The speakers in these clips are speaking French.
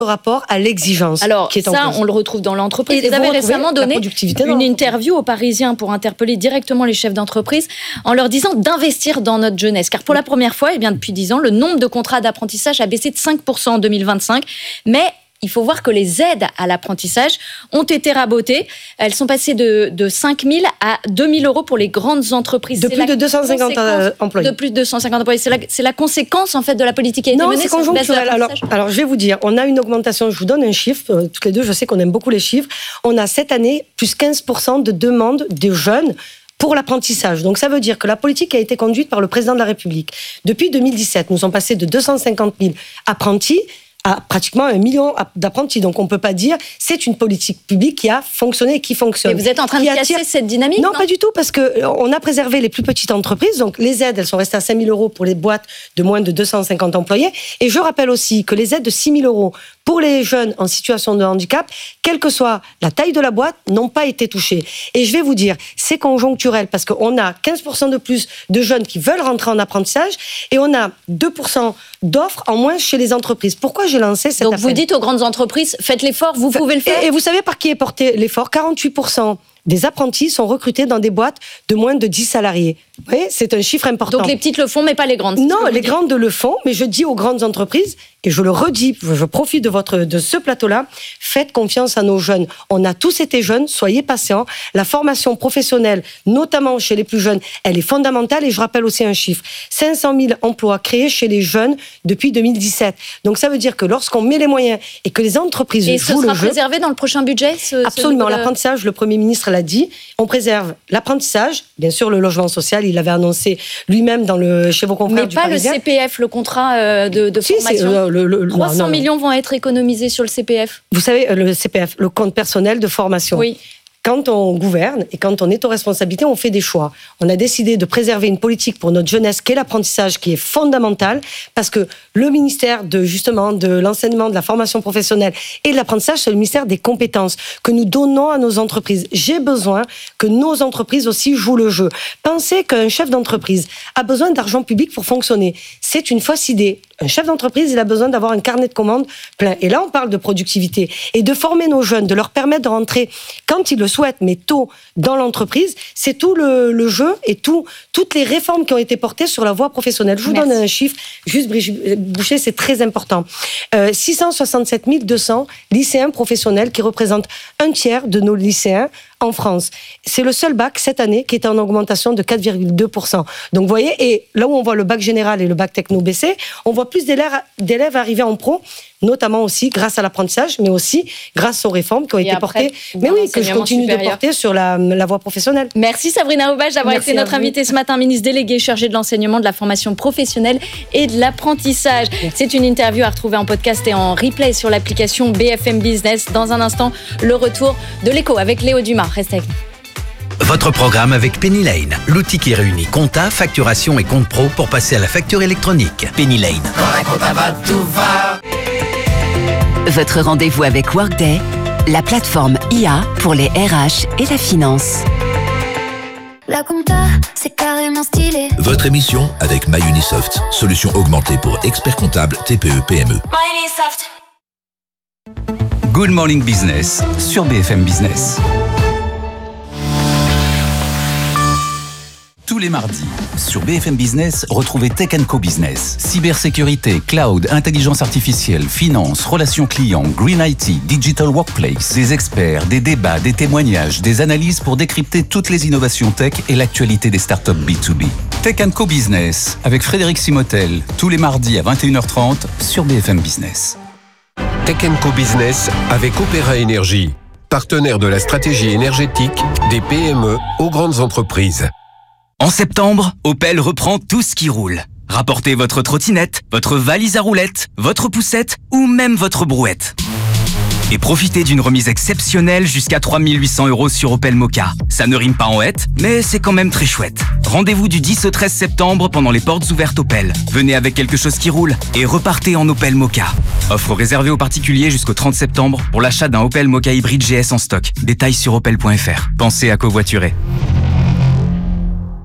rapport à l'exigence. Alors qui est en ça, cause. on le retrouve dans l'entreprise. Vous avez récemment donné une interview aux Parisiens pour interpeller directement les chefs d'entreprise en leur disant d'investir dans notre jeunesse. Car pour la première fois, depuis 10 ans, le nombre de contrats d'apprentissage a baissé de 5% en 2025. Mais il faut voir que les aides à l'apprentissage ont été rabotées. Elles sont passées de 5 000 à 2 000 euros pour les grandes entreprises. De plus de 250 employés. De plus de 250 employés. C'est la conséquence, en fait, de la politique qui a été menée. Non, c'est conjoncturel. Alors, je vais vous dire, on a une augmentation, je vous donne un chiffre, toutes les deux, je sais qu'on aime beaucoup les chiffres. On a cette année plus 15% de demandes de jeunes pour l'apprentissage. Donc ça veut dire que la politique a été conduite par le président de la République. Depuis 2017, nous sommes passés de 250 000 apprentis à pratiquement 1 million d'apprentis. Donc on ne peut pas dire c'est une politique publique qui a fonctionné et qui fonctionne. Et vous êtes en train de casser cette dynamique? Non, pas du tout, parce qu'on a préservé les plus petites entreprises. Donc les aides, elles sont restées à 5 000 euros pour les boîtes de moins de 250 employés. Et je rappelle aussi que les aides de 6 000 euros pour les jeunes en situation de handicap, quelle que soit la taille de la boîte, n'ont pas été touchées. Et je vais vous dire, c'est conjoncturel, parce qu'on a 15% de plus de jeunes qui veulent rentrer en apprentissage, et on a 2% d'offres en moins chez les entreprises. Pourquoi j'ai lancé cette Donc appel? vous dites aux grandes entreprises, faites l'effort, vous pouvez le faire. Et vous savez par qui est porté l'effort? 48% des apprentis sont recrutés dans des boîtes de moins de 10 salariés. Vous voyez, c'est un chiffre important. Donc les petites le font, mais pas les grandes. Non, les grandes le font, mais je dis aux grandes entreprises, et je le redis, je profite de ce plateau-là, faites confiance à nos jeunes. On a tous été jeunes, soyez patients. La formation professionnelle, notamment chez les plus jeunes, elle est fondamentale. Et je rappelle aussi un chiffre, 500 000 emplois créés chez les jeunes depuis 2017. Donc ça veut dire que lorsqu'on met les moyens et que les entreprises jouent le jeu... Et ce sera préservé dans le prochain budget Absolument, l'apprentissage, le Premier ministre l'a dit, on préserve l'apprentissage, bien sûr le logement social, il l'avait annoncé lui-même chez vos confrères du Parisien. Mais pas le CPF, le contrat de formation. 300 millions vont être économisés sur le CPF. Vous savez, le CPF, le compte personnel de formation. Oui. Quand on gouverne et quand on est aux responsabilités, on fait des choix. On a décidé de préserver une politique pour notre jeunesse qui est l'apprentissage, qui est fondamental, parce que le ministère de l'enseignement, de la formation professionnelle et de l'apprentissage, c'est le ministère des compétences que nous donnons à nos entreprises. J'ai besoin que nos entreprises aussi jouent le jeu. Pensez qu'un chef d'entreprise a besoin d'argent public pour fonctionner. C'est une fausse idée. Un chef d'entreprise, il a besoin d'avoir un carnet de commandes plein. Et là, on parle de productivité et de former nos jeunes, de leur permettre de rentrer quand ils le souhaitent, mais tôt dans l'entreprise. C'est tout le jeu et toutes les réformes qui ont été portées sur la voie professionnelle. Je vous donne un chiffre, juste Boucher, c'est très important. 667 200 lycéens professionnels qui représentent un tiers de nos lycéens en France. C'est le seul bac cette année qui est en augmentation de 4,2%. Donc vous voyez, et là où on voit le bac général et le bac techno baisser, on voit plus d'élèves arriver en pro, notamment aussi grâce à l'apprentissage, mais aussi grâce aux réformes qui ont été portées. Mais oui, que je continue de porter sur la voie professionnelle. Merci Sabrina Roubache d'avoir été notre invitée ce matin, ministre déléguée chargée de l'enseignement, de la formation professionnelle et de l'apprentissage. C'est une interview à retrouver en podcast et en replay sur l'application BFM Business. Dans un instant, le retour de l'écho avec Léo Dumas. Restez avec nous. Votre programme avec Penny Lane, l'outil qui réunit compta, facturation et compte pro pour passer à la facture électronique. Penny Lane. Votre rendez-vous avec Workday, la plateforme IA pour les RH et la finance. La compta, c'est carrément stylé. Votre émission avec MyUnisoft, solution augmentée pour experts comptables TPE-PME. MyUnisoft. Good Morning Business sur BFM Business. Tous les mardis, sur BFM Business, retrouvez Tech & Co Business. Cybersécurité, cloud, intelligence artificielle, finance, relations clients, green IT, digital workplace. Des experts, des débats, des témoignages, des analyses pour décrypter toutes les innovations tech et l'actualité des startups B2B. Tech & Co Business, avec Frédéric Simotel, tous les mardis à 21h30 sur BFM Business. Tech & Co Business avec Opéra Énergie, partenaire de la stratégie énergétique des PME aux grandes entreprises. En septembre, Opel reprend tout ce qui roule. Rapportez votre trottinette, votre valise à roulettes, votre poussette ou même votre brouette. Et profitez d'une remise exceptionnelle jusqu'à 3 800 € sur Opel Mokka. Ça ne rime pas en hête, mais c'est quand même très chouette. Rendez-vous du 10 au 13 septembre pendant les portes ouvertes Opel. Venez avec quelque chose qui roule et repartez en Opel Mokka. Offre réservée aux particuliers jusqu'au 30 septembre pour l'achat d'un Opel Mokka hybride GS en stock. Détails sur opel.fr. Pensez à covoiturer.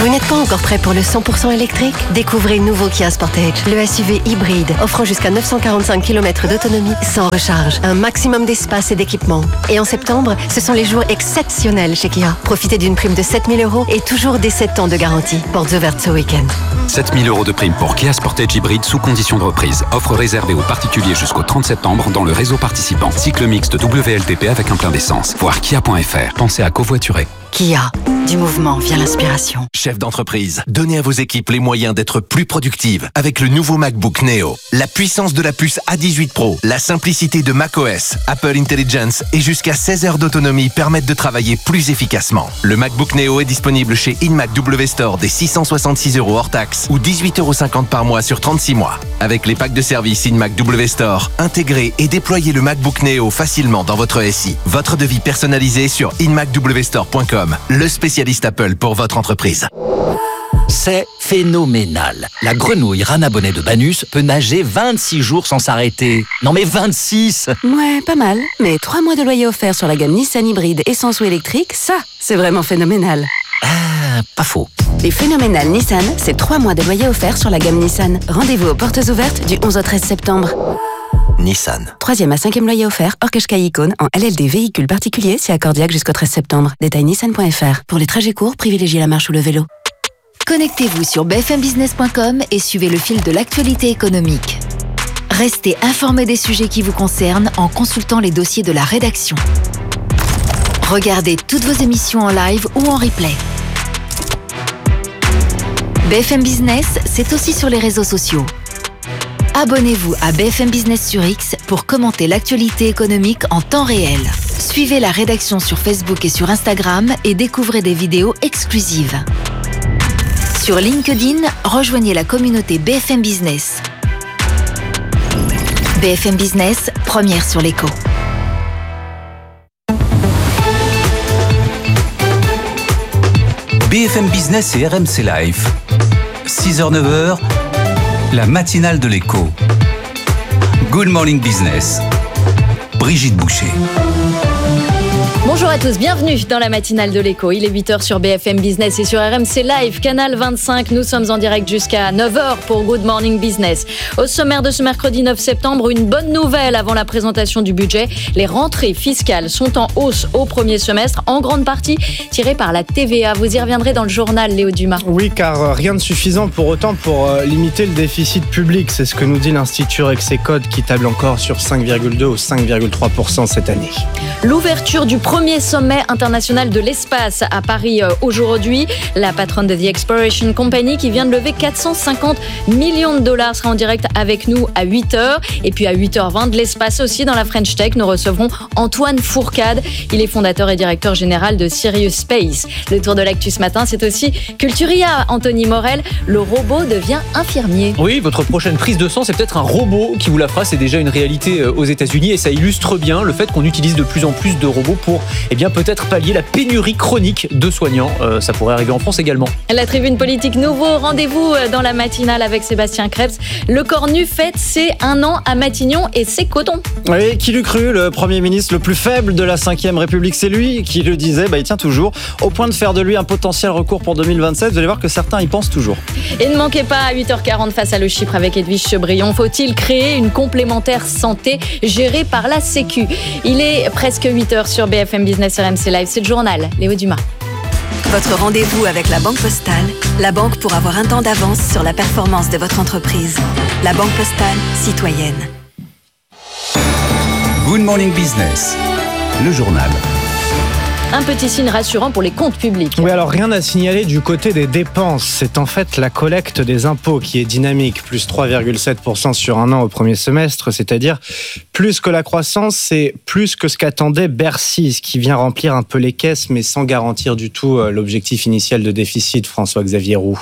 Vous n'êtes pas encore prêt pour le 100% électrique? Découvrez le nouveau Kia Sportage, le SUV hybride, offrant jusqu'à 945 km d'autonomie sans recharge, un maximum d'espace et d'équipement. Et en septembre, ce sont les jours exceptionnels chez Kia. Profitez d'une prime de 7 000 € et toujours des 7 ans de garantie. Portes ouvertes ce week-end. 7 000 € de prime pour Kia Sportage hybride sous condition de reprise. Offre réservée aux particuliers jusqu'au 30 septembre dans le réseau participant. Cycle mixte WLTP avec un plein d'essence. Voir kia.fr. Pensez à covoiturer. Kia. Du mouvement vient l'inspiration. Chef d'entreprise, donnez à vos équipes les moyens d'être plus productives avec le nouveau MacBook Neo. La puissance de la puce A18 Pro, la simplicité de macOS, Apple Intelligence et jusqu'à 16 heures d'autonomie permettent de travailler plus efficacement. Le MacBook Neo est disponible chez InMac W Store dès 666 € hors taxe ou 18,50 € par mois sur 36 mois. Avec les packs de service InMac W Store, intégrez et déployez le MacBook Neo facilement dans votre SI. Votre devis personnalisé sur inmacwstore.com, le spécialiste Apple pour votre entreprise. C'est phénoménal. La grenouille Rana Bonnet de Banus peut nager 26 jours sans s'arrêter. Non mais 26! Ouais, pas mal. Mais 3 mois de loyer offert sur la gamme Nissan hybride essence ou électrique, ça, c'est vraiment phénoménal. Ah, pas faux. Les phénoménales Nissan, c'est 3 mois de loyer offert sur la gamme Nissan. Rendez-vous aux portes ouvertes du 11 au 13 septembre. Nissan. 3e à 5e loyer offert, hors Qashqai Icône, en LLD véhicule particulier, c'est accordiaque jusqu'au 13 septembre. Détail nissan.fr. Pour les trajets courts, privilégiez la marche ou le vélo. Connectez-vous sur bfmbusiness.com et suivez le fil de l'actualité économique. Restez informés des sujets qui vous concernent en consultant les dossiers de la rédaction. Regardez toutes vos émissions en live ou en replay. BFM Business, c'est aussi sur les réseaux sociaux. Abonnez-vous à BFM Business sur X pour commenter l'actualité économique en temps réel. Suivez la rédaction sur Facebook et sur Instagram et découvrez des vidéos exclusives. Sur LinkedIn, rejoignez la communauté BFM Business. BFM Business, première sur l'écho. BFM Business et RMC Live. 6h-9h, la matinale de l'écho. Good Morning Business. Brigitte Boucher. Bonjour à tous, bienvenue dans la matinale de l'écho. Il est 8h sur BFM Business et sur RMC Live, canal 25. Nous sommes en direct jusqu'à 9h pour Good Morning Business. Au sommaire de ce mercredi 9 septembre, une bonne nouvelle avant la présentation du budget. Les rentrées fiscales sont en hausse au premier semestre, en grande partie tirées par la TVA. Vous y reviendrez dans le journal, Léo Dumas. Oui, car rien de suffisant pour autant pour limiter le déficit public. C'est ce que nous dit l'Institut Rexecode qui table encore sur 5,2 ou 5,3% cette année. L'ouverture du premier sommet international de l'espace à Paris aujourd'hui. La patronne de The Exploration Company qui vient de lever 450 millions de dollars sera en direct avec nous à 8h. Et puis à 8h20 de l'espace aussi dans la French Tech, nous recevrons Antoine Fourcade. Il est fondateur et directeur général de Sirius Space. Le tour de l'actu ce matin, c'est aussi Culturia. Anthony Morel, le robot devient infirmier. Oui, votre prochaine prise de sang, c'est peut-être un robot qui vous la fera. C'est déjà une réalité aux États-Unis et ça illustre bien le fait qu'on utilise de plus en plus de robots pour peut-être pallier la pénurie chronique de soignants. Ça pourrait arriver en France également. La tribune politique, nouveau rendez-vous dans la matinale avec Sébastien Krebs. Le Cornu fête ses 1 an à Matignon et c'est coton. Oui, qui l'eût cru, le Premier ministre le plus faible de la 5e République, c'est lui qui le disait, il tient toujours, au point de faire de lui un potentiel recours pour 2027. Vous allez voir que certains y pensent toujours. Et ne manquez pas à 8h40 face à Le Chypre avec Edwige Chevrillon. Faut-il créer une complémentaire santé gérée par la Sécu? Il est presque 8h sur BFM Business RMC Live. C'est le journal, Léo Dumas. Votre rendez-vous avec la Banque Postale, la banque pour avoir un temps d'avance sur la performance de votre entreprise. La Banque Postale, citoyenne. Good Morning Business, le journal. Un petit signe rassurant pour les comptes publics. Oui, alors rien à signaler du côté des dépenses. C'est en fait la collecte des impôts qui est dynamique, plus 3,7% sur 1 an au premier semestre, c'est-à-dire plus que la croissance, c'est plus que ce qu'attendait Bercy, ce qui vient remplir un peu les caisses, mais sans garantir du tout l'objectif initial de déficit, François-Xavier Roux.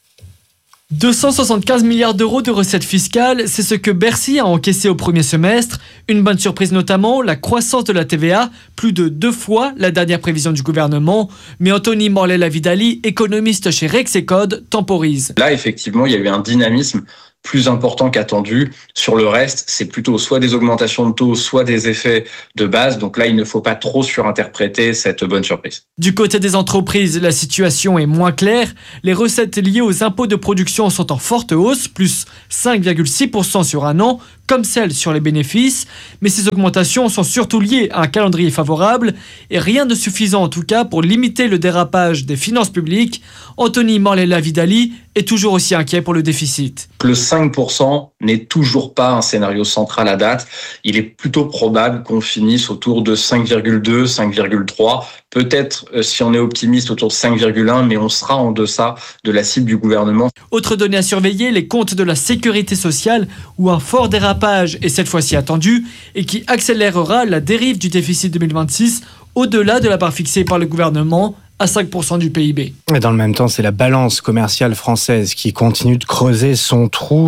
275 milliards d'euros de recettes fiscales, c'est ce que Bercy a encaissé au premier semestre. Une bonne surprise notamment, la croissance de la TVA, plus de 2 fois la dernière prévision du gouvernement. Mais Anthony Morel-Lavidali, économiste chez Rexecode, temporise. Là, effectivement, il y a eu un dynamisme plus important qu'attendu. Sur le reste, c'est plutôt soit des augmentations de taux, soit des effets de base. Donc là, il ne faut pas trop surinterpréter cette bonne surprise. Du côté des entreprises, la situation est moins claire. Les recettes liées aux impôts de production sont en forte hausse, plus 5,6% sur un an, comme celles sur les bénéfices. Mais ces augmentations sont surtout liées à un calendrier favorable et rien de suffisant en tout cas pour limiter le dérapage des finances publiques. Anthony Morlela-Vidali est toujours aussi inquiet pour le déficit. Le 5% n'est toujours pas un scénario central à date. Il est plutôt probable qu'on finisse autour de 5,2, 5,3. Peut-être, si on est optimiste, autour de 5,1, mais on sera en deçà de la cible du gouvernement. Autre donnée à surveiller, les comptes de la sécurité sociale, où un fort dérapage est cette fois-ci attendu et qui accélérera la dérive du déficit 2026 au-delà de la part fixée par le gouvernement à 5% du PIB. Et dans le même temps, c'est la balance commerciale française qui continue de creuser son trou.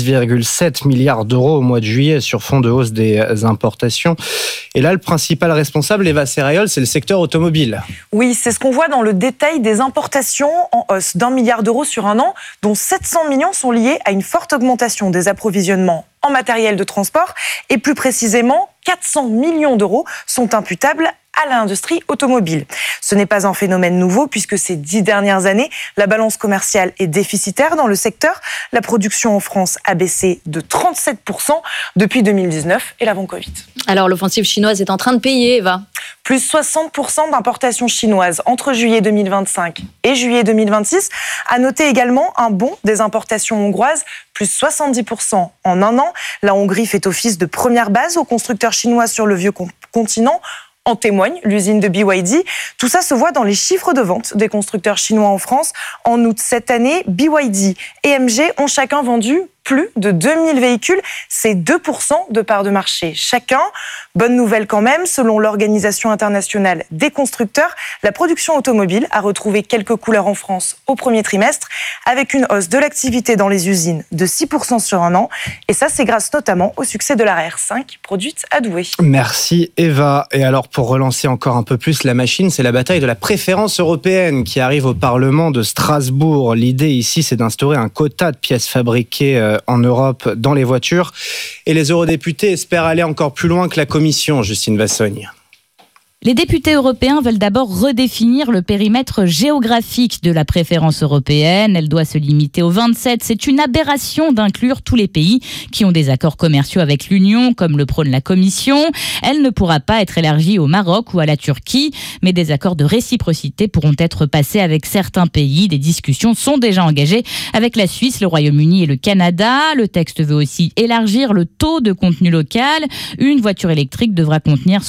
6,7 milliards d'euros au mois de juillet sur fond de hausse des importations. Et là, le principal responsable, Eva Serrayol, c'est le secteur automobile. Oui, c'est ce qu'on voit dans le détail des importations en hausse d'1 milliard d'euros sur un an, dont 700 millions sont liés à une forte augmentation des approvisionnements en matériel de transport. Et plus précisément, 400 millions d'euros sont imputables à l'industrie automobile. Ce n'est pas un phénomène nouveau puisque ces 10 dernières années, la balance commerciale est déficitaire dans le secteur. La production en France a baissé de 37% depuis 2019 et l'avant-Covid. Alors l'offensive chinoise est en train de payer, Eva. Plus 60% d'importations chinoises entre juillet 2025 et juillet 2026. À noter également un bond des importations hongroises, plus 70% en un an. La Hongrie fait office de première base aux constructeurs chinois sur le vieux continent. En témoigne l'usine de BYD. Tout ça se voit dans les chiffres de vente des constructeurs chinois en France. En août cette année, BYD et MG ont chacun vendu plus de 2000 véhicules. C'est 2% de part de marché chacun. Bonne nouvelle quand même, selon l'Organisation internationale des constructeurs, la production automobile a retrouvé quelques couleurs en France au premier trimestre, avec une hausse de l'activité dans les usines de 6% sur un an. Et ça, c'est grâce notamment au succès de la R5 produite à Douai. Merci Eva. Et alors, pour relancer encore un peu plus la machine, c'est la bataille de la préférence européenne qui arrive au Parlement de Strasbourg. L'idée ici, c'est d'instaurer un quota de pièces fabriquées en Europe dans les voitures. Et les eurodéputés espèrent aller encore plus loin que la Commission, Justine Vassogne. Les députés européens veulent d'abord redéfinir le périmètre géographique de la préférence européenne. Elle doit se limiter aux 27. C'est une aberration d'inclure tous les pays qui ont des accords commerciaux avec l'Union, comme le prône la Commission. Elle ne pourra pas être élargie au Maroc ou à la Turquie, mais des accords de réciprocité pourront être passés avec certains pays. Des discussions sont déjà engagées avec la Suisse, le Royaume-Uni et le Canada. Le texte veut aussi élargir le taux de contenu local. Une voiture électrique devra contenir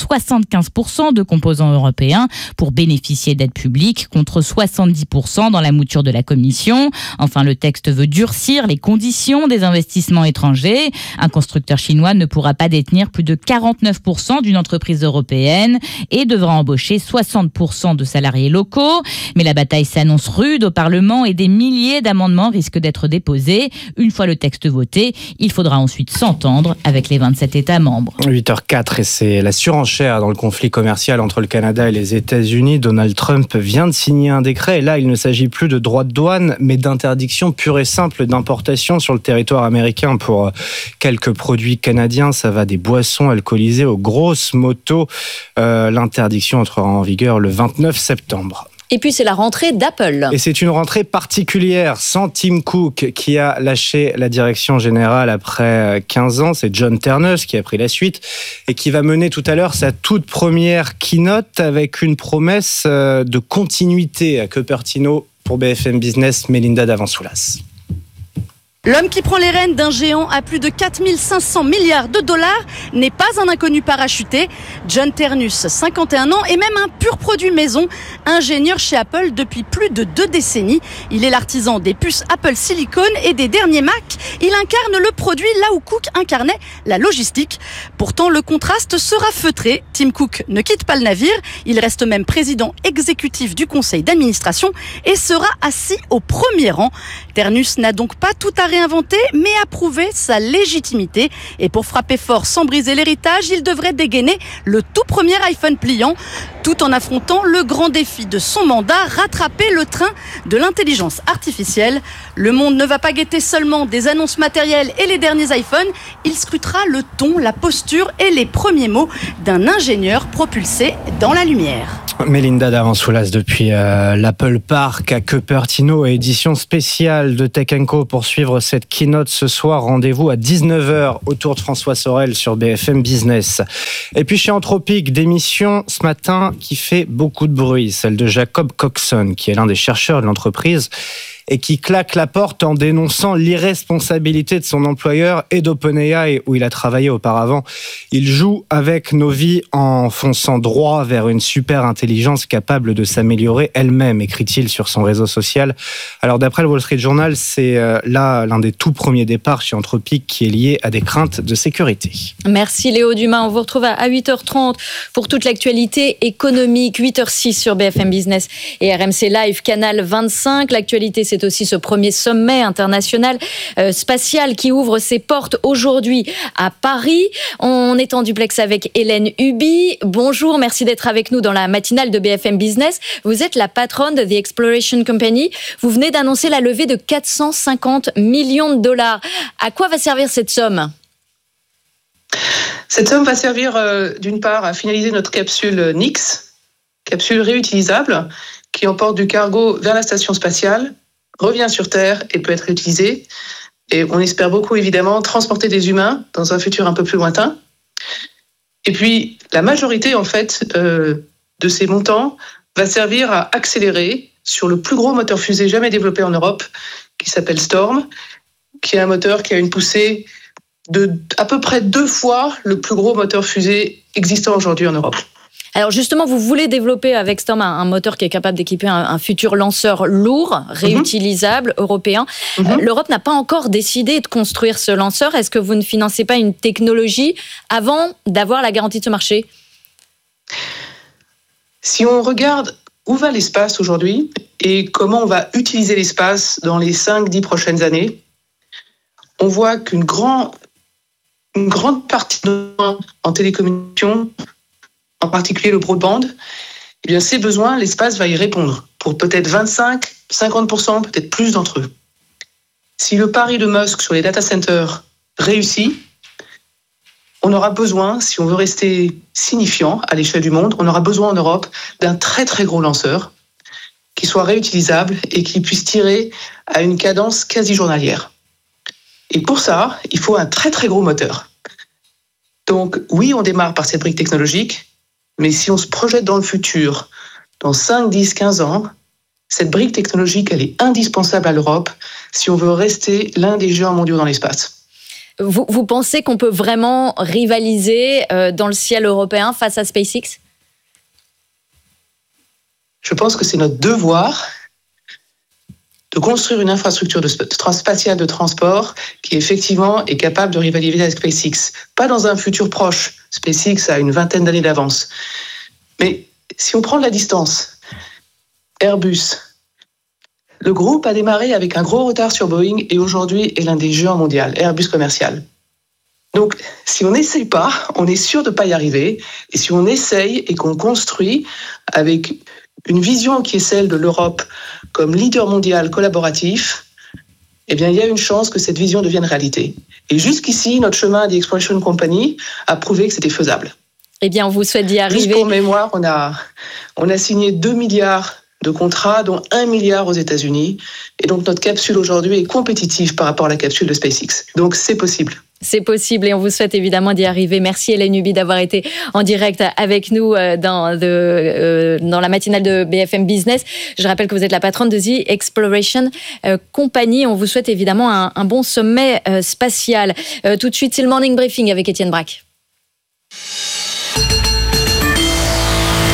75% de composants européens pour bénéficier d'aides publiques contre 70% dans la mouture de la Commission. Enfin, le texte veut durcir les conditions des investissements étrangers. Un constructeur chinois ne pourra pas détenir plus de 49% d'une entreprise européenne et devra embaucher 60% de salariés locaux. Mais la bataille s'annonce rude au Parlement et des milliers d'amendements risquent d'être déposés. Une fois le texte voté, il faudra ensuite s'entendre avec les 27 États membres. 8h04 et c'est la surenchère dans le conflit commercial entre le Canada et les États-Unis. Donald Trump vient de signer un décret et là, il ne s'agit plus de droits de douane, mais d'interdiction pure et simple d'importation sur le territoire américain pour quelques produits canadiens. Ça va des boissons alcoolisées aux grosses motos. L'interdiction entrera en vigueur le 29 septembre. Et puis c'est la rentrée d'Apple. Et c'est une rentrée particulière, sans Tim Cook qui a lâché la direction générale après 15 ans. C'est John Ternus qui a pris la suite et qui va mener tout à l'heure sa toute première keynote avec une promesse de continuité à Cupertino. Pour BFM Business, Mélinda Davansoulas. L'homme qui prend les rênes d'un géant à plus de 4500 milliards de dollars n'est pas un inconnu parachuté. John Ternus, 51 ans, est même un pur produit maison, ingénieur chez Apple depuis plus de 2 décennies. Il est l'artisan des puces Apple Silicon et des derniers Mac. Il incarne le produit là où Cook incarnait la logistique. Pourtant, le contraste sera feutré. Tim Cook ne quitte pas le navire. Il reste même président exécutif du conseil d'administration et sera assis au premier rang. Ternus n'a donc pas tout à réinventer, mais à prouver sa légitimité. Et pour frapper fort sans briser l'héritage, il devrait dégainer le tout premier iPhone pliant, tout en affrontant le grand défi de son mandat, rattraper le train de l'intelligence artificielle. Le monde ne va pas guetter seulement des annonces matérielles et les derniers iPhones, il scrutera le ton, la posture et les premiers mots d'un ingénieur propulsé dans la lumière. Mélinda Daransoulas depuis l'Apple Park à Cupertino, édition spéciale de Tech & Co pour suivre cette keynote ce soir. Rendez-vous à 19h autour de François Sorel sur BFM Business. Et puis chez Anthropic, démission ce matin qui fait beaucoup de bruit, celle de Jacob Coxon, qui est l'un des chercheurs de l'entreprise et qui claque la porte en dénonçant l'irresponsabilité de son employeur et d'OpenAI où il a travaillé auparavant. Il joue avec nos vies en fonçant droit vers une super intelligence capable de s'améliorer elle-même, écrit-il sur son réseau social. Alors d'après le Wall Street Journal, c'est là l'un des tout premiers départs chez Anthropic qui est lié à des craintes de sécurité. Merci Léo Dumas, on vous retrouve à 8h30 pour toute l'actualité économique, 8h06 sur BFM Business et RMC Live, Canal 25. L'actualité, c'est aussi ce premier sommet international spatial qui ouvre ses portes aujourd'hui à Paris. On est en duplex avec Hélène Huby. Bonjour, merci d'être avec nous dans la matinale de BFM Business. Vous êtes la patronne de The Exploration Company. Vous venez d'annoncer la levée de 450 millions de dollars. À quoi va servir cette somme ? Cette somme va servir d'une part à finaliser notre capsule Nix, capsule réutilisable qui emporte du cargo vers la station spatiale, revient sur Terre et peut être réutilisé. Et on espère beaucoup, évidemment, transporter des humains dans un futur un peu plus lointain. Et puis, la majorité, en fait, de ces montants va servir à accélérer sur le plus gros moteur fusée jamais développé en Europe, qui s'appelle Storm, qui est un moteur qui a une poussée de à peu près 2 fois le plus gros moteur fusée existant aujourd'hui en Europe. Alors justement, vous voulez développer avec Storm un moteur qui est capable d'équiper un futur lanceur lourd, réutilisable, européen. L'Europe n'a pas encore décidé de construire ce lanceur. Est-ce que vous ne financez pas une technologie avant d'avoir la garantie de ce marché ? Si on regarde où va l'espace aujourd'hui et comment on va utiliser l'espace dans les 5-10 prochaines années, on voit qu'une grande partie de en télécommunications, en particulier le broadband, eh bien ces besoins, l'espace va y répondre pour peut-être 25-50%, peut-être plus d'entre eux. Si le pari de Musk sur les data centers réussit, on aura besoin, si on veut rester signifiant à l'échelle du monde, on aura besoin en Europe d'un très très gros lanceur qui soit réutilisable et qui puisse tirer à une cadence quasi journalière. Et pour ça, il faut un très très gros moteur. Donc oui, on démarre par cette brique technologique, mais si on se projette dans le futur, dans 5, 10, 15 ans, cette brique technologique, elle est indispensable à l'Europe si on veut rester l'un des géants mondiaux dans l'espace. Vous pensez qu'on peut vraiment rivaliser dans le ciel européen face à SpaceX ? Je pense que c'est notre devoir de construire une infrastructure spatiale de transport qui effectivement est capable de rivaliser avec SpaceX. Pas dans un futur proche. SpaceX a une 20aine d'années d'avance. Mais si on prend de la distance, Airbus, le groupe a démarré avec un gros retard sur Boeing et aujourd'hui est l'un des géants mondiaux, Airbus commercial. Donc, si on n'essaye pas, on est sûr de ne pas y arriver. Et si on essaye et qu'on construit avec une vision qui est celle de l'Europe comme leader mondial collaboratif, eh bien, il y a une chance que cette vision devienne réalité. Et jusqu'ici, notre chemin The Exploration Company a prouvé que c'était faisable. Eh bien, on vous souhaite d'y arriver. Juste pour mémoire, on a signé 2 milliards de contrats, dont 1 milliard aux États-Unis. Et donc, notre capsule aujourd'hui est compétitive par rapport à la capsule de SpaceX. Donc, c'est possible. C'est possible et on vous souhaite évidemment d'y arriver. Merci Hélène Huby d'avoir été en direct avec nous dans la matinale de BFM Business. Je rappelle que vous êtes la patronne de The Exploration Company. On vous souhaite évidemment un bon sommet spatial. Tout de suite, c'est le Morning Briefing avec Étienne Braque.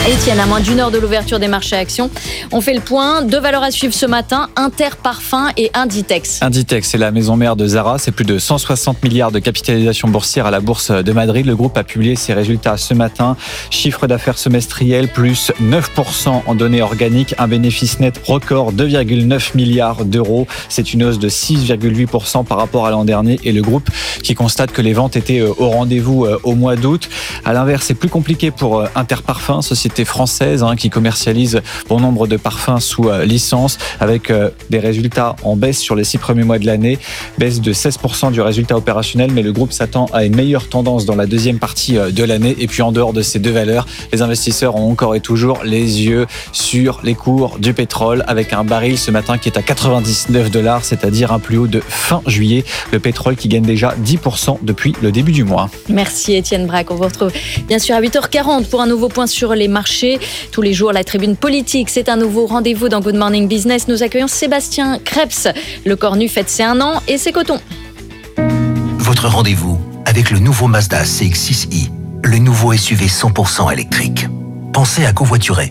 Etienne, à moins d'une heure de l'ouverture des marchés actions, on fait le point. 2 valeurs à suivre ce matin, Interparfums et Inditex. Inditex, c'est la maison mère de Zara. C'est plus de 160 milliards de capitalisation boursière à la bourse de Madrid. Le groupe a publié ses résultats ce matin. Chiffre d'affaires semestriel, plus 9% en données organiques. Un bénéfice net record, 2,9 milliards d'euros. C'est une hausse de 6,8% par rapport à l'an dernier. Et le groupe qui constate que les ventes étaient au rendez-vous au mois d'août. À l'inverse, c'est plus compliqué pour Interparfums, société française qui commercialise bon nombre de parfums sous licence, avec des résultats en baisse sur les 6 premiers mois de l'année, baisse de 16% du résultat opérationnel, mais le groupe s'attend à une meilleure tendance dans la deuxième partie de l'année. Et puis en dehors de ces deux valeurs, les investisseurs ont encore et toujours les yeux sur les cours du pétrole, avec un baril ce matin qui est à $99, c'est-à-dire un plus haut de fin juillet. Le pétrole qui gagne déjà 10% depuis le début du mois. Merci Étienne Braque. On vous retrouve bien sûr à 8h40 pour un nouveau point sur les marchés. Tous les jours, la tribune politique, c'est un nouveau rendez-vous dans Good Morning Business. Nous accueillons Sébastien Krebs. Le Cornu fête ses 1 an et c'est coton. Votre rendez-vous avec le nouveau Mazda CX-6i, le nouveau SUV 100% électrique. Pensez à covoiturer.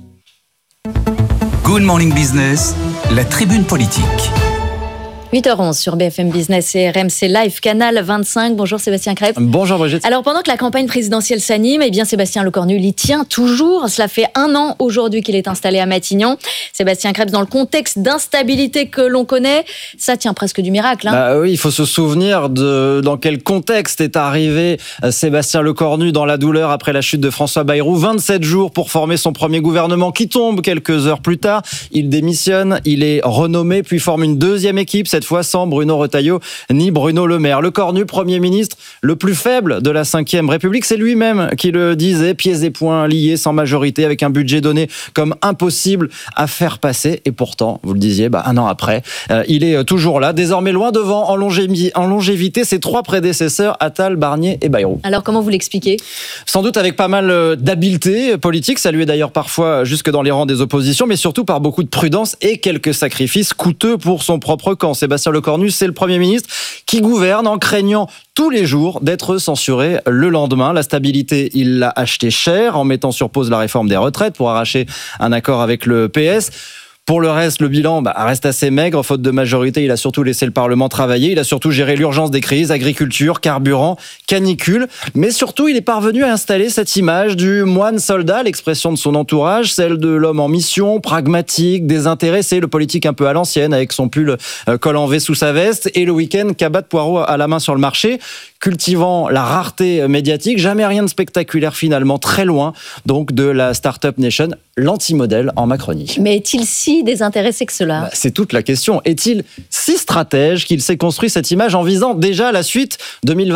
Good Morning Business, la tribune politique. 8h11 sur BFM Business et RMC Live, Canal 25. Bonjour Sébastien Krebs. Bonjour Brigitte. Alors pendant que la campagne présidentielle s'anime, eh bien Sébastien Lecornu l'y tient toujours. Cela fait 1 an aujourd'hui qu'il est installé à Matignon. Sébastien Krebs, dans le contexte d'instabilité que l'on connaît, ça tient presque du miracle. Oui, il faut se souvenir de dans quel contexte est arrivé Sébastien Lecornu dans la douleur après la chute de François Bayrou. 27 jours pour former son premier gouvernement qui tombe quelques heures plus tard. Il démissionne, il est renommé, puis forme une deuxième équipe, cette fois sans Bruno Retailleau ni Bruno Le Maire. Lecornu, Premier ministre le plus faible de la Ve République, c'est lui-même qui le disait, pieds et poings liés, sans majorité, avec un budget donné comme impossible à faire passer. Et pourtant, vous le disiez, 1 an après, il est toujours là, désormais loin devant en longévité ses 3 prédécesseurs, Attal, Barnier et Bayrou. Alors comment vous l'expliquez ? Sans doute avec pas mal d'habileté politique, salué d'ailleurs parfois jusque dans les rangs des oppositions, mais surtout par beaucoup de prudence et quelques sacrifices coûteux pour son propre camp. Sébastien Lecornu, c'est le Premier ministre qui gouverne en craignant tous les jours d'être censuré le lendemain. La stabilité, il l'a acheté cher en mettant sur pause la réforme des retraites pour arracher un accord avec le PS. Pour le reste, le bilan reste assez maigre. Faute de majorité, il a surtout laissé le Parlement travailler. Il a surtout géré l'urgence des crises, agriculture, carburant, canicule. Mais surtout, il est parvenu à installer cette image du moine soldat, l'expression de son entourage, celle de l'homme en mission, pragmatique, désintéressé, le politique un peu à l'ancienne, avec son pull col en V sous sa veste, et le week-end, cabas de poireaux à la main sur le marché, cultivant la rareté médiatique. Jamais rien de spectaculaire finalement, très loin donc de la Startup Nation, l'anti-modèle en Macronie. Mais est-il si désintéressé que cela ? C'est toute la question. Est-il si stratège qu'il s'est construit cette image en visant déjà la suite 2027 ?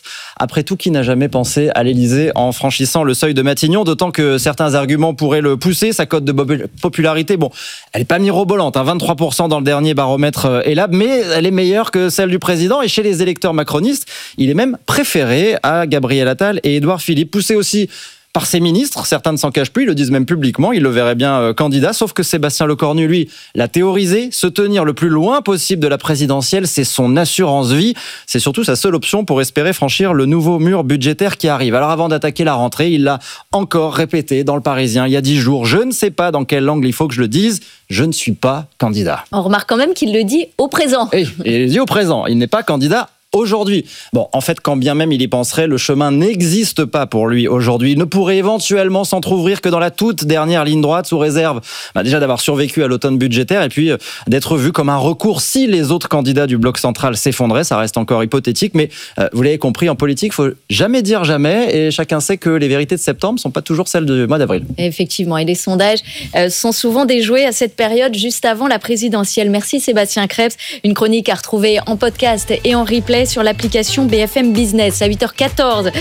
Après tout, qui n'a jamais pensé à l'Élysée en franchissant le seuil de Matignon, d'autant que certains arguments pourraient le pousser. Sa cote de popularité, elle n'est pas mirobolante, 23% dans le dernier baromètre Elab, mais elle est meilleure que celle du président. Et chez les électeurs macronistes, il est même préféré à Gabriel Attal et Édouard Philippe, poussé aussi par ses ministres. Certains ne s'en cachent plus, ils le disent même publiquement, ils le verraient bien candidat, sauf que Sébastien Lecornu, lui, l'a théorisé. Se tenir le plus loin possible de la présidentielle, c'est son assurance vie. C'est surtout sa seule option pour espérer franchir le nouveau mur budgétaire qui arrive. Alors avant d'attaquer la rentrée, il l'a encore répété dans Le Parisien il y a 10 jours. Je ne sais pas dans quelle langue il faut que je le dise, je ne suis pas candidat. On remarque quand même qu'il le dit au présent. Et il dit au présent, il n'est pas candidat aujourd'hui. En fait, quand bien même il y penserait, le chemin n'existe pas pour lui aujourd'hui. Il ne pourrait éventuellement s'entrouvrir que dans la toute dernière ligne droite, sous réserve déjà d'avoir survécu à l'automne budgétaire et puis d'être vu comme un recours si les autres candidats du bloc central s'effondraient. Ça reste encore hypothétique, mais vous l'avez compris, en politique, il faut jamais dire jamais, et chacun sait que les vérités de septembre ne sont pas toujours celles du mois d'avril. Effectivement, et les sondages sont souvent déjoués à cette période juste avant la présidentielle. Merci Sébastien Krebs. Une chronique à retrouver en podcast et en replay sur l'application BFM Business. À 8h14,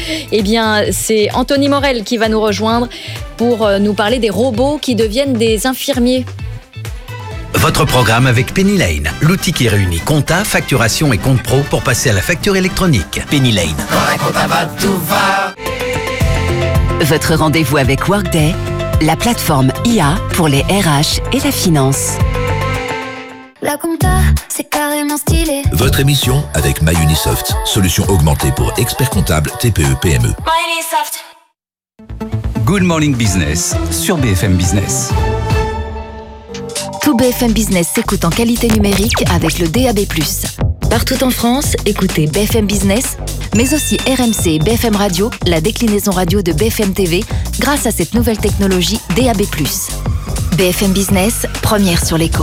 c'est Anthony Morel qui va nous rejoindre pour nous parler des robots qui deviennent des infirmiers. Votre programme avec Penny Lane, l'outil qui réunit compta, facturation et compte pro pour passer à la facture électronique. Penny Lane. Votre rendez-vous avec Workday, la plateforme IA pour les RH et la finance. La compta, c'est carrément stylé. Votre émission avec MyUnisoft, solution augmentée pour experts comptables TPE-PME. MyUnisoft. Good Morning Business sur BFM Business. Tout BFM Business s'écoute en qualité numérique avec le DAB+. Partout en France, écoutez BFM Business, mais aussi RMC et BFM Radio, la déclinaison radio de BFM TV, grâce à cette nouvelle technologie DAB+. BFM Business, première sur l'écho.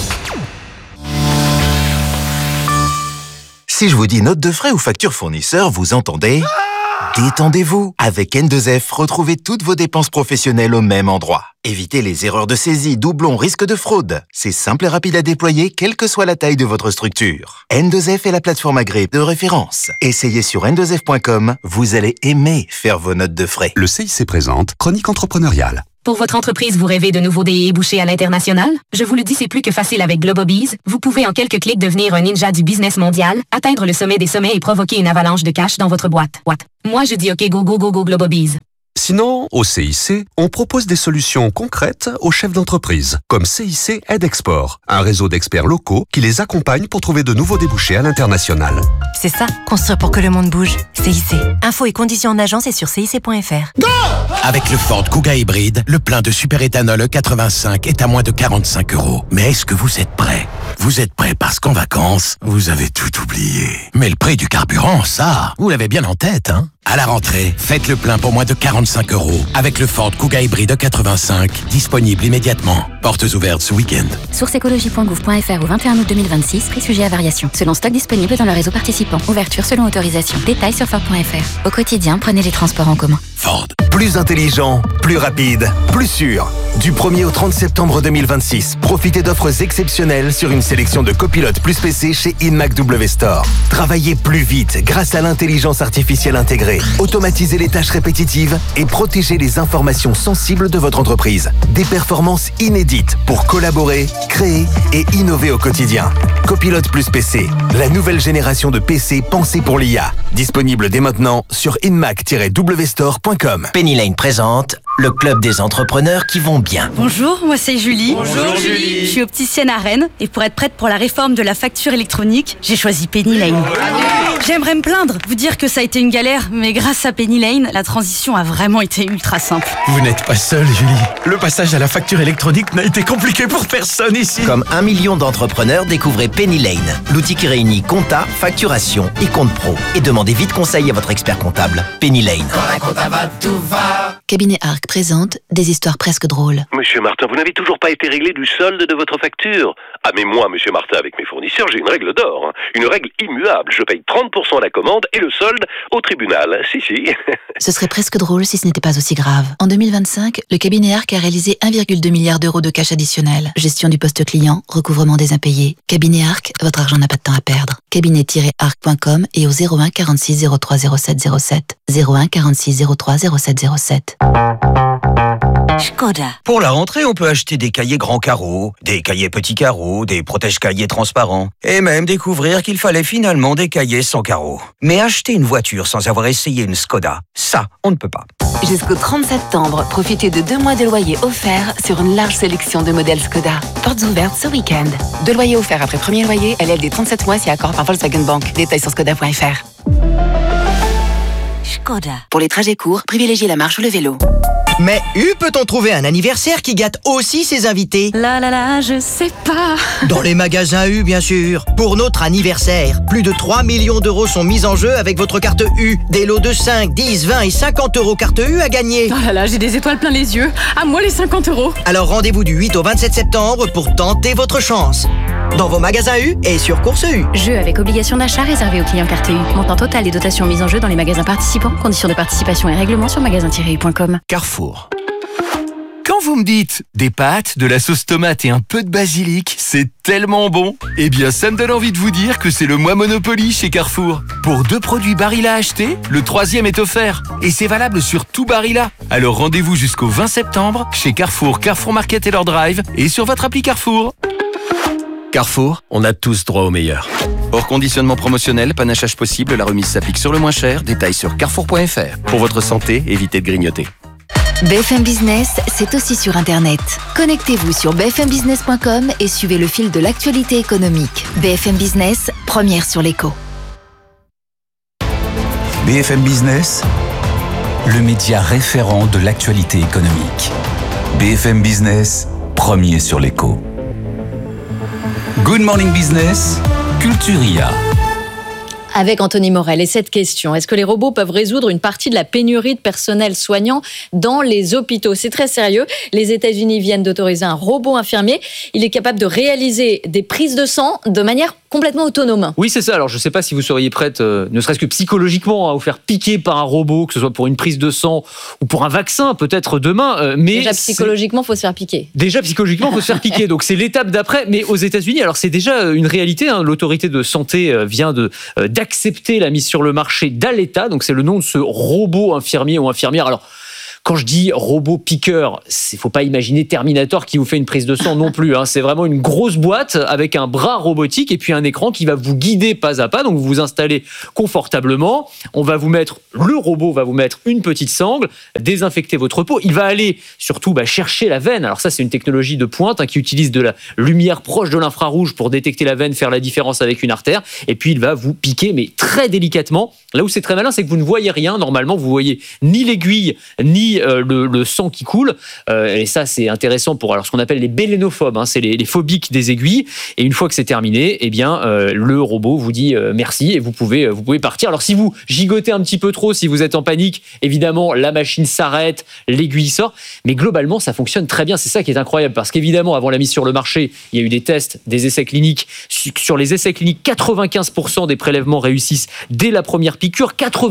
Si je vous dis note de frais ou facture fournisseur, vous entendez ? Détendez-vous. Avec N2F, retrouvez toutes vos dépenses professionnelles au même endroit. Évitez les erreurs de saisie, doublons, risques de fraude. C'est simple et rapide à déployer, quelle que soit la taille de votre structure. N2F est la plateforme agréée de référence. Essayez sur n2f.com, vous allez aimer faire vos notes de frais. Le CIC présente Chronique entrepreneuriale. Pour votre entreprise, vous rêvez de nouveaux débouchés à l'international? Je vous le dis, c'est plus que facile avec Globobees. Vous pouvez en quelques clics devenir un ninja du business mondial, atteindre le sommet des sommets et provoquer une avalanche de cash dans votre boîte. Moi, je dis OK, go, go, go, go, Globobees. Sinon, au CIC, on propose des solutions concrètes aux chefs d'entreprise, comme CIC Aide Export, un réseau d'experts locaux qui les accompagne pour trouver de nouveaux débouchés à l'international. C'est ça, construire pour que le monde bouge. CIC. Infos et conditions en agence et sur cic.fr. Go! Avec le Ford Kuga hybride, le plein de superéthanol E85 est à moins de 45 €. Mais est-ce que vous êtes prêts? Vous êtes prêts parce qu'en vacances, vous avez tout oublié. Mais le prix du carburant, ça, vous l'avez bien en tête, hein? À la rentrée, faites le plein pour moins de 45 € avec le Ford Kuga hybride E85, disponible immédiatement. Portes ouvertes ce week-end. Sourceécologie.gouv.fr au 21 août 2026, prix sujet à variation. Selon stock disponible dans le réseau participant. Ouverture selon autorisation. Détails sur Ford.fr. Au quotidien, prenez les transports en commun. Ford. Plus intelligent, plus rapide, plus sûr. Du 1er au 30 septembre 2026, profitez d'offres exceptionnelles sur une sélection de copilotes plus PC chez InMac W Store. Travaillez plus vite grâce à l'intelligence artificielle intégrée. Automatisez les tâches répétitives et protégez les informations sensibles de votre entreprise. Des performances inédites pour collaborer, créer et innover au quotidien. Copilote plus PC, la nouvelle génération de PC pensée pour l'IA. Disponible dès maintenant sur inmac-wstore.com. Penny Lane présente le club des entrepreneurs qui vont bien. Bonjour, moi c'est Julie. Bonjour Julie. Je suis opticienne à Rennes et pour être prête pour la réforme de la facture électronique, j'ai choisi Penny Lane. J'aimerais me plaindre, vous dire que ça a été une galère, mais grâce à Penny Lane, la transition a vraiment été ultra simple. Vous n'êtes pas seule, Julie. Le passage à la facture électronique n'a été compliqué pour personne ici. Comme 1 million d'entrepreneurs, découvrez Penny Lane, l'outil qui réunit compta, facturation et compte pro. Et demandez vite conseil à votre expert comptable. Penny Lane. Quand la compta va, tout va. Cabinet Arc présente des histoires presque drôles. Monsieur Martin, vous n'avez toujours pas été réglé du solde de votre facture. Ah mais moi, monsieur Martin, avec mes fournisseurs, j'ai une règle d'or. Une règle immuable. Je paye 30% la commande et le solde au tribunal. Si. Ce serait presque drôle si ce n'était pas aussi grave. En 2025, le cabinet Arc a réalisé 1,2 milliard d'euros de cash additionnel. Gestion du poste client, recouvrement des impayés. Cabinet Arc, votre argent n'a pas de temps à perdre. Cabinet-arc.com et au 01 46 03 07 07. 01 46 03 07 07. Škoda. Pour la rentrée, on peut acheter des cahiers grands carreaux, des cahiers petits carreaux, des protège-cahiers transparents, et même découvrir qu'il fallait finalement des cahiers sans carreaux. Mais acheter une voiture sans avoir essayé une Škoda, ça, on ne peut pas. Jusqu'au 30 septembre, profitez de 2 mois de loyer offerts sur une large sélection de modèles Škoda. Portes ouvertes ce week-end. 2 loyers offerts après premier loyer, LLD 37 mois si accord par Volkswagen Bank. Détails sur Škoda.fr. Škoda. Pour les trajets courts, privilégiez la marche ou le vélo. Mais peut-on trouver un anniversaire qui gâte aussi ses invités? Là, je sais pas. Dans les magasins U, bien sûr. Pour notre anniversaire, plus de 3 millions d'euros sont mis en jeu avec votre carte U. Des lots de 5, 10, 20 et 50 € carte U à gagner. Oh là, j'ai des étoiles plein les yeux. À moi les 50 €. Alors rendez-vous du 8 au 27 septembre pour tenter votre chance. Dans vos magasins U et sur Course U. Jeu avec obligation d'achat réservé aux clients carte U. Montant total des dotations mises en jeu dans les magasins participants. Conditions de participation et règlements sur magasin-u.com. Carrefour. Quand vous me dites des pâtes, de la sauce tomate et un peu de basilic, c'est tellement bon. Eh bien, ça me donne envie de vous dire que c'est le mois Monopoly chez Carrefour. Pour 2 produits Barilla achetés, le 3e est offert. Et c'est valable sur tout Barilla. Alors rendez-vous jusqu'au 20 septembre chez Carrefour, Carrefour Market et leur drive et sur votre appli Carrefour. Carrefour, on a tous droit au meilleur. Hors conditionnement promotionnel, panachage possible, la remise s'applique sur le moins cher. Détails sur carrefour.fr. Pour votre santé, évitez de grignoter. BFM Business, c'est aussi sur Internet. Connectez-vous sur bfmbusiness.com et suivez le fil de l'actualité économique. BFM Business, première sur l'écho. BFM Business, le média référent de l'actualité économique. BFM Business, premier sur l'écho. Good Morning Business, Culturia. Avec Anthony Morel. Et cette question, est-ce que les robots peuvent résoudre une partie de la pénurie de personnel soignant dans les hôpitaux ? C'est très sérieux. Les États-Unis viennent d'autoriser un robot infirmier. Il est capable de réaliser des prises de sang de manière complètement autonome. Oui, c'est ça. Alors, je ne sais pas si vous seriez prête, ne serait-ce que psychologiquement, à vous faire piquer par un robot, que ce soit pour une prise de sang ou pour un vaccin, peut-être demain. Mais déjà, psychologiquement, il faut se faire piquer. Déjà, psychologiquement, il faut se faire piquer. Donc, c'est l'étape d'après. Mais aux États-Unis, alors c'est déjà une réalité. L'autorité de santé vient d'accepter la mise sur le marché d'Aleta. Donc, c'est le nom de ce robot infirmier ou infirmière. Alors, quand je dis robot piqueur, il ne faut pas imaginer Terminator qui vous fait une prise de sang non plus. C'est vraiment une grosse boîte avec un bras robotique et puis un écran qui va vous guider pas à pas. Donc vous vous installez confortablement. Le robot va vous mettre une petite sangle, désinfecter votre peau. Il va aller surtout chercher la veine. Alors ça, c'est une technologie de pointe qui utilise de la lumière proche de l'infrarouge pour détecter la veine, faire la différence avec une artère. Et puis il va vous piquer, mais très délicatement. Là où c'est très malin, c'est que vous ne voyez rien. Normalement, vous voyez ni l'aiguille, ni le sang qui coule, et ça c'est intéressant pour ce qu'on appelle les bélénophobes, c'est les phobiques des aiguilles, et une fois que c'est terminé, le robot vous dit merci et vous pouvez partir. Alors si vous gigotez un petit peu trop, si vous êtes en panique, évidemment la machine s'arrête, l'aiguille sort, mais globalement ça fonctionne très bien. C'est ça qui est incroyable, parce qu'évidemment avant la mise sur le marché, il y a eu des tests, des essais cliniques. Sur les essais cliniques, 95% des prélèvements réussissent dès la première piqûre.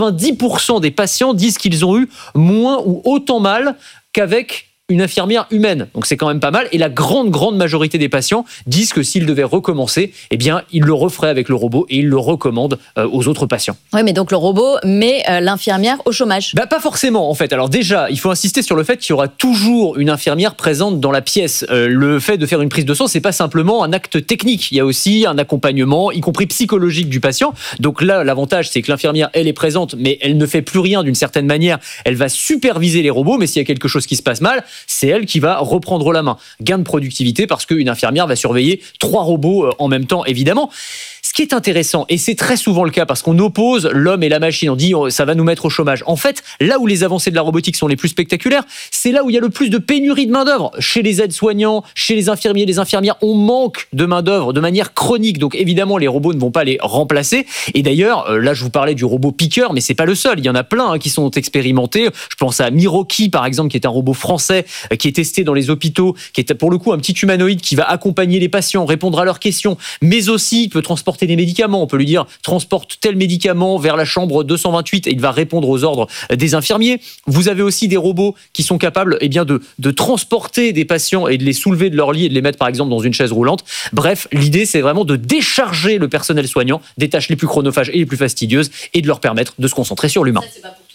90% des patients disent qu'ils ont eu moins ou autant mal qu'avec une infirmière humaine. Donc c'est quand même pas mal. Et la grande majorité des patients disent que s'ils devaient recommencer, ils le referaient avec le robot et ils le recommandent aux autres patients. Oui, mais donc le robot met l'infirmière au chômage. Pas forcément, en fait. Alors déjà, il faut insister sur le fait qu'il y aura toujours une infirmière présente dans la pièce. Le fait de faire une prise de sang, c'est pas simplement un acte technique. Il y a aussi un accompagnement, y compris psychologique du patient. Donc là, l'avantage, c'est que l'infirmière, elle est présente, mais elle ne fait plus rien d'une certaine manière. Elle va superviser les robots, mais s'il y a quelque chose qui se passe mal, c'est elle qui va reprendre la main. Gain de productivité parce qu'une infirmière va surveiller 3 robots en même temps, évidemment. Ce qui est intéressant, et c'est très souvent le cas parce qu'on oppose l'homme et la machine, on dit ça va nous mettre au chômage. En fait, là où les avancées de la robotique sont les plus spectaculaires, c'est là où il y a le plus de pénurie de main-d'œuvre. Chez les aides-soignants, chez les infirmiers, les infirmières, on manque de main-d'œuvre de manière chronique. Donc évidemment, les robots ne vont pas les remplacer. Et d'ailleurs, là je vous parlais du robot piqueur, mais c'est pas le seul. Il y en a plein qui sont expérimentés. Je pense à Miroki par exemple, qui est un robot français qui est testé dans les hôpitaux, qui est pour le coup un petit humanoïde qui va accompagner les patients, répondre à leurs questions, mais aussi peut transporter des médicaments. On peut lui dire transporte tel médicament vers la chambre 228 et il va répondre aux ordres des infirmiers. Vous avez aussi des robots qui sont capables de transporter des patients et de les soulever de leur lit et de les mettre par exemple dans une chaise roulante. Bref, l'idée c'est vraiment de décharger le personnel soignant des tâches les plus chronophages et les plus fastidieuses et de leur permettre de se concentrer sur l'humain.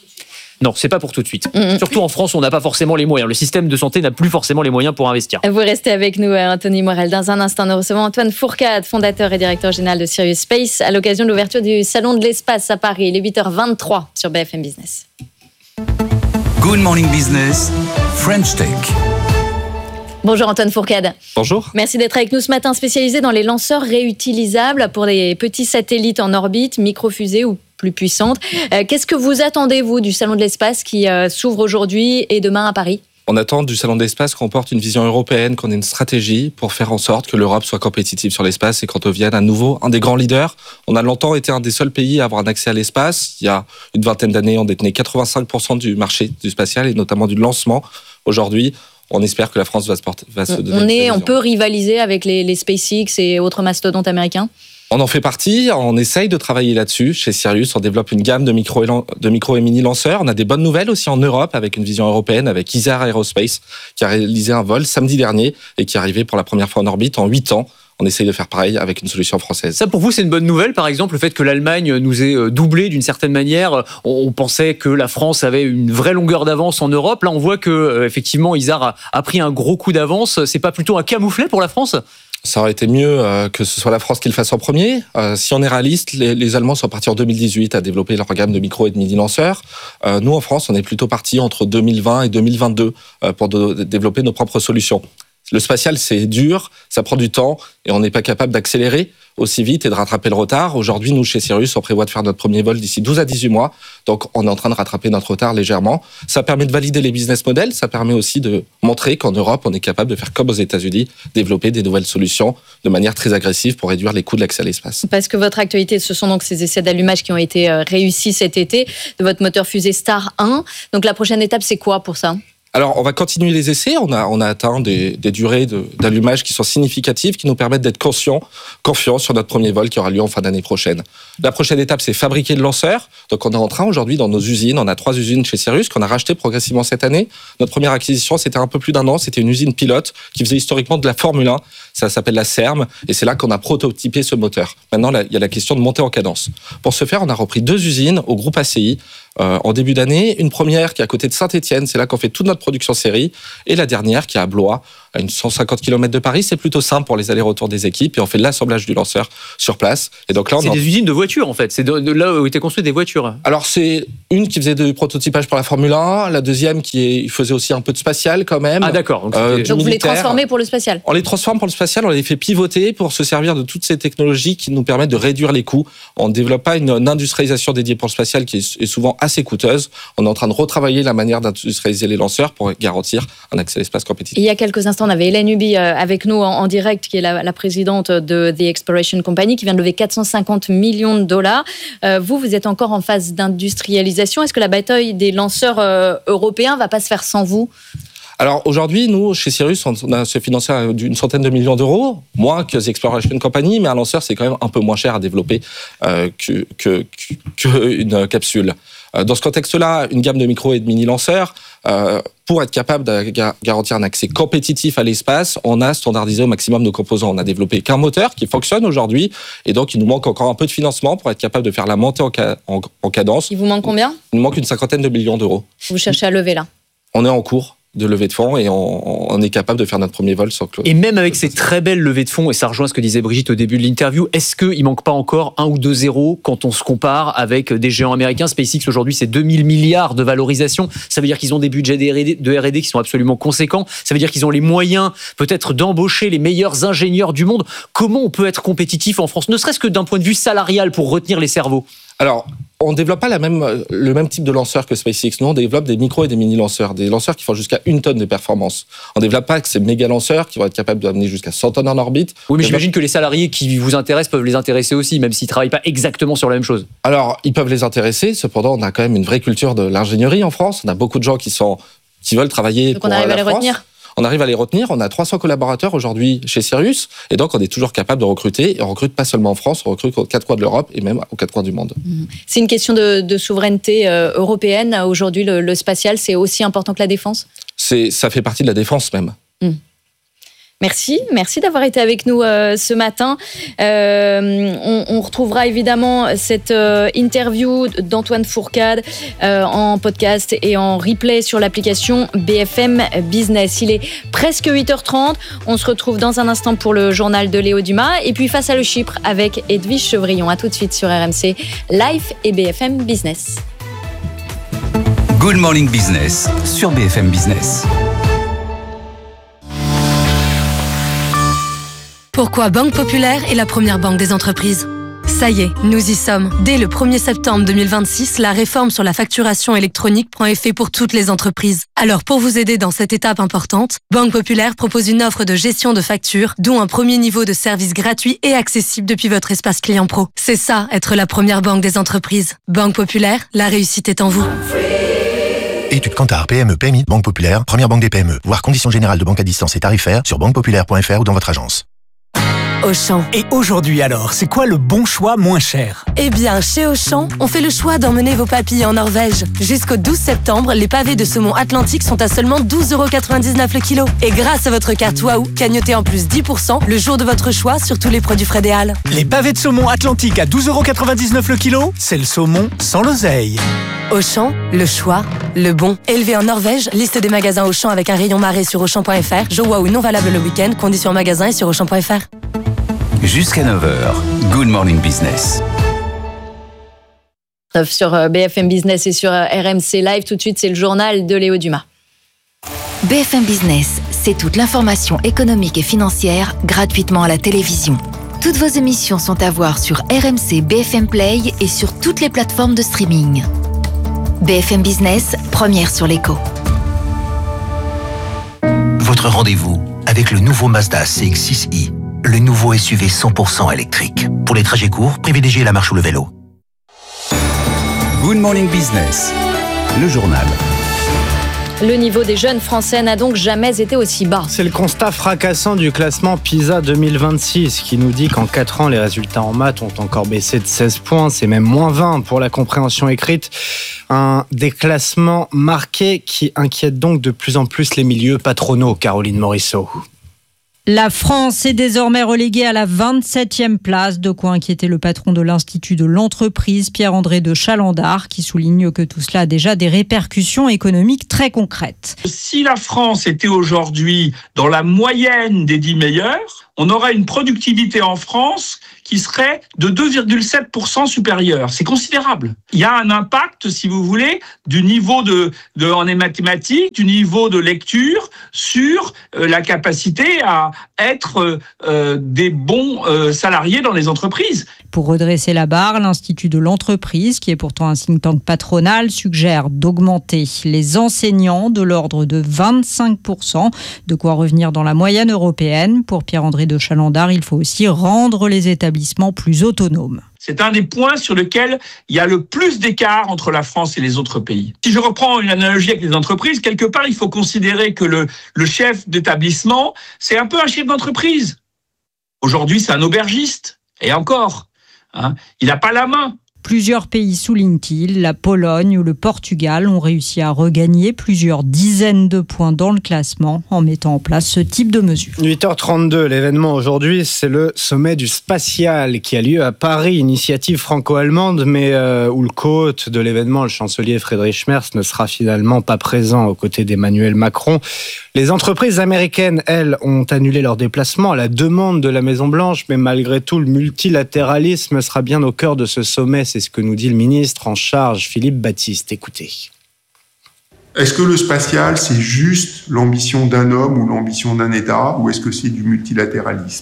Non, c'est pas pour tout de suite. Surtout en France, on n'a pas forcément les moyens. Le système de santé n'a plus forcément les moyens pour investir. Vous restez avec nous, Anthony Morel. Dans un instant, nous recevons Antoine Fourcade, fondateur et directeur général de Sirius Space, à l'occasion de l'ouverture du Salon de l'Espace à Paris. Il est 8h23 sur BFM Business. Good Morning Business, French Tech. Bonjour Antoine Fourcade. Bonjour. Merci d'être avec nous ce matin, spécialisé dans les lanceurs réutilisables pour les petits satellites en orbite, microfusées ou plus puissantes. Qu'est-ce que vous attendez, vous, du Salon de l'Espace qui s'ouvre aujourd'hui et demain à Paris ? On attend du Salon de l'Espace qu'on porte une vision européenne, qu'on ait une stratégie pour faire en sorte que l'Europe soit compétitive sur l'espace et qu'on devienne à nouveau un des grands leaders. On a longtemps été un des seuls pays à avoir un accès à l'espace. Il y a une vingtaine d'années, on détenait 85% du marché du spatial et notamment du lancement. Aujourd'hui, on espère que la France va se donner. On peut rivaliser avec les SpaceX et autres mastodontes américains ? On en fait partie, on essaye de travailler là-dessus. Chez Sirius, on développe une gamme de micro et mini lanceurs. On a des bonnes nouvelles aussi en Europe avec une vision européenne, avec Isar Aerospace, qui a réalisé un vol samedi dernier et qui est arrivé pour la première fois en orbite en 8 ans. On essaye de faire pareil avec une solution française. Ça, pour vous, c'est une bonne nouvelle, par exemple, le fait que l'Allemagne nous ait doublé d'une certaine manière. On pensait que la France avait une vraie longueur d'avance en Europe. Là, on voit que, effectivement, Isar a pris un gros coup d'avance. C'est pas plutôt un camouflet pour la France ? Ça aurait été mieux que ce soit la France qui le fasse en premier. Si on est réaliste, les Allemands sont partis en 2018 à développer leur gamme de micro et de mini lanceurs. Nous, en France, on est plutôt partis entre 2020 et 2022 pour développer nos propres solutions. Le spatial, c'est dur, ça prend du temps et on n'est pas capable d'accélérer aussi vite et de rattraper le retard. Aujourd'hui, nous, chez Cirrus, on prévoit de faire notre premier vol d'ici 12 à 18 mois. Donc, on est en train de rattraper notre retard légèrement. Ça permet de valider les business models. Ça permet aussi de montrer qu'en Europe, on est capable de faire comme aux États-Unis, développer des nouvelles solutions de manière très agressive pour réduire les coûts de l'accès à l'espace. Parce que votre actualité, ce sont donc ces essais d'allumage qui ont été réussis cet été de votre moteur fusée Star 1. Donc, la prochaine étape, c'est quoi pour ça ? Alors, on va continuer les essais. On a atteint des durées d'allumage qui sont significatives, qui nous permettent d'être confiants sur notre premier vol qui aura lieu en fin d'année prochaine. La prochaine étape, c'est fabriquer le lanceur. Donc, on est en train aujourd'hui dans nos usines. On a 3 usines chez Cirrus qu'on a rachetées progressivement cette année. Notre première acquisition, c'était un peu plus d'1 an. C'était une usine pilote qui faisait historiquement de la Formule 1. Ça s'appelle la CERM. Et c'est là qu'on a prototypé ce moteur. Maintenant, il y a la question de monter en cadence. Pour ce faire, on a repris 2 usines au groupe ACI. En début d'année, une première qui est à côté de Saint-Étienne, c'est là qu'on fait toute notre production série, et la dernière qui est à Blois, à une 150 km de Paris. C'est plutôt simple pour les allers-retours des équipes, et on fait l'assemblage du lanceur sur place. Et donc là, c'est des usines de voitures en fait, c'est de là où étaient construites des voitures. Alors c'est une qui faisait du prototypage pour la Formule 1, la deuxième qui faisait aussi un peu de spatial quand même. Ah d'accord. Donc vous les transformez pour le spatial. On les transforme pour le spatial, on les fait pivoter pour se servir de toutes ces technologies qui nous permettent de réduire les coûts. On ne développe pas une industrialisation dédiée pour le spatial qui est souvent assez coûteuse. On est en train de retravailler la manière d'industrialiser les lanceurs pour garantir un accès à l'espace compétitif. Il y a quelques instants, on avait Hélène Huby avec nous en direct, qui est la présidente de The Exploration Company, qui vient de lever 450 millions de dollars. Vous êtes encore en phase d'industrialisation. Est-ce que la bataille des lanceurs européens ne va pas se faire sans vous ? Alors aujourd'hui, nous, chez Cirrus, on a se financé d'une centaine de millions d'euros, moins que The Exploration Company, mais un lanceur, c'est quand même un peu moins cher à développer qu'une capsule. Dans ce contexte-là, une gamme de micro et de mini-lanceurs, pour être capable de garantir un accès compétitif à l'espace, on a standardisé au maximum nos composants. On a développé qu'un moteur qui fonctionne aujourd'hui, et donc il nous manque encore un peu de financement pour être capable de faire la montée en cadence. Il vous manque combien ? Il nous manque une 50aine de millions d'euros. Vous cherchez à lever là ? On est en cours de levée de fonds et on est capable de faire notre premier vol sans clause. Et même avec ces très belles levées de fonds, et ça rejoint ce que disait Brigitte au début de l'interview, est-ce qu'il manque pas encore 1 ou 2 zéros quand on se compare avec des géants américains ? SpaceX aujourd'hui, c'est 2000 milliards de valorisation. Ça veut dire qu'ils ont des budgets de R&D qui sont absolument conséquents. Ça veut dire qu'ils ont les moyens peut-être d'embaucher les meilleurs ingénieurs du monde. Comment on peut être compétitif en France, ne serait-ce que d'un point de vue salarial, pour retenir les cerveaux ? Alors, on ne développe pas le même type de lanceur que SpaceX. Nous, on développe des micro et des mini-lanceurs, des lanceurs qui font jusqu'à 1 tonne de performance. On ne développe pas ces méga-lanceurs qui vont être capables d'amener jusqu'à 100 tonnes en orbite. Oui, mais j'imagine que les salariés qui vous intéressent peuvent les intéresser aussi, même s'ils ne travaillent pas exactement sur la même chose. Alors, ils peuvent les intéresser. Cependant, on a quand même une vraie culture de l'ingénierie en France. On a beaucoup de gens qui veulent travailler donc pour la France. Donc on arrive à les retenir ? On arrive à les retenir. On a 300 collaborateurs aujourd'hui chez Cirrus. Et donc, on est toujours capable de recruter. Et on recrute pas seulement en France, on recrute aux 4 coins de l'Europe et même aux 4 coins du monde. C'est une question de souveraineté européenne. Aujourd'hui, le spatial, c'est aussi important que la défense ? Ça fait partie de la défense même. Merci d'avoir été avec nous ce matin. On retrouvera évidemment cette interview d'Antoine Fourcade en podcast et en replay sur l'application BFM Business. Il est presque 8h30. On se retrouve dans un instant pour le journal de Léo Dumas. Et puis Face à le Chypre avec Edwige Chevrillon. À tout de suite sur RMC Live et BFM Business. Good Morning Business sur BFM Business. Pourquoi Banque Populaire est la première banque des entreprises ? Ça y est, nous y sommes. Dès le 1er septembre 2026, la réforme sur la facturation électronique prend effet pour toutes les entreprises. Alors pour vous aider dans cette étape importante, Banque Populaire propose une offre de gestion de factures, dont un premier niveau de service gratuit et accessible depuis votre espace client pro. C'est ça, être la première banque des entreprises. Banque Populaire, la réussite est en vous. Étude Kantar, PME, PMI, Banque Populaire, première banque des PME. Voir conditions générales de banque à distance et tarifaires sur banquepopulaire.fr ou dans votre agence. Auchan. Et aujourd'hui alors, c'est quoi le bon choix moins cher ? Eh bien, chez Auchan, on fait le choix d'emmener vos papilles en Norvège. Jusqu'au 12 septembre, les pavés de saumon Atlantique sont à seulement 12,99€ le kilo. Et grâce à votre carte Waouh, cagnotez en plus 10% le jour de votre choix sur tous les produits Frédéal. Les pavés de saumon Atlantique à 12,99€ le kilo, c'est le saumon sans l'oseille. Auchan, le choix, le bon. Élevé en Norvège, liste des magasins Auchan avec un rayon marée sur Auchan.fr. Jour Waouh non valable le week-end, conditions en magasin et sur Auchan.fr. Jusqu'à 9h, Good Morning Business. Sur BFM Business et sur RMC Live, tout de suite, c'est le journal de Léo Dumas. BFM Business, c'est toute l'information économique et financière gratuitement à la télévision. Toutes vos émissions sont à voir sur RMC BFM Play et sur toutes les plateformes de streaming. BFM Business, première sur l'écho. Votre rendez-vous avec le nouveau Mazda CX-6i, le nouveau SUV 100% électrique. Pour les trajets courts, privilégiez la marche ou le vélo. Good Morning Business, le journal. Le niveau des jeunes Français n'a donc jamais été aussi bas. C'est le constat fracassant du classement PISA 2026 qui nous dit qu'en 4 ans, les résultats en maths ont encore baissé de 16 points. C'est même moins 20 pour la compréhension écrite. Un déclassement marqué qui inquiète donc de plus en plus les milieux patronaux, Caroline Morisseau. La France est désormais reléguée à la 27e place, de quoi inquiéter le patron de l'Institut de l'entreprise, Pierre-André de Chalandard, qui souligne que tout cela a déjà des répercussions économiques très concrètes. Si la France était aujourd'hui dans la moyenne des 10 meilleurs, on aurait une productivité en France qui serait de 2,7% supérieure. C'est considérable. Il y a un impact, si vous voulez, du niveau en mathématiques, du niveau de lecture sur la capacité à être des bons salariés dans les entreprises. Pour redresser la barre, l'Institut de l'entreprise, qui est pourtant un think tank patronal, suggère d'augmenter les enseignants de l'ordre de 25%, de quoi revenir dans la moyenne européenne. Pour Pierre-André de Chalandard, il faut aussi rendre les établissements plus autonomes. C'est un des points sur lesquels il y a le plus d'écart entre la France et les autres pays. Si je reprends une analogie avec les entreprises, quelque part, il faut considérer que le chef d'établissement, c'est un peu un chef d'entreprise. Aujourd'hui, c'est un aubergiste. Et encore, il n'a pas la main. Plusieurs pays, souligne-t-il, la Pologne ou le Portugal, ont réussi à regagner plusieurs dizaines de points dans le classement en mettant en place ce type de mesures. 8h32, l'événement aujourd'hui, c'est le sommet du spatial qui a lieu à Paris, initiative franco-allemande, mais où le co-hôte de l'événement, le chancelier Friedrich Merz, ne sera finalement pas présent aux côtés d'Emmanuel Macron. Les entreprises américaines, elles, ont annulé leur déplacement à la demande de la Maison-Blanche, mais malgré tout, le multilatéralisme sera bien au cœur de ce sommet. C'est ce que nous dit le ministre en charge, Philippe Baptiste. Écoutez. Est-ce que le spatial, c'est juste l'ambition d'un homme ou l'ambition d'un État, ou est-ce que c'est du multilatéralisme ?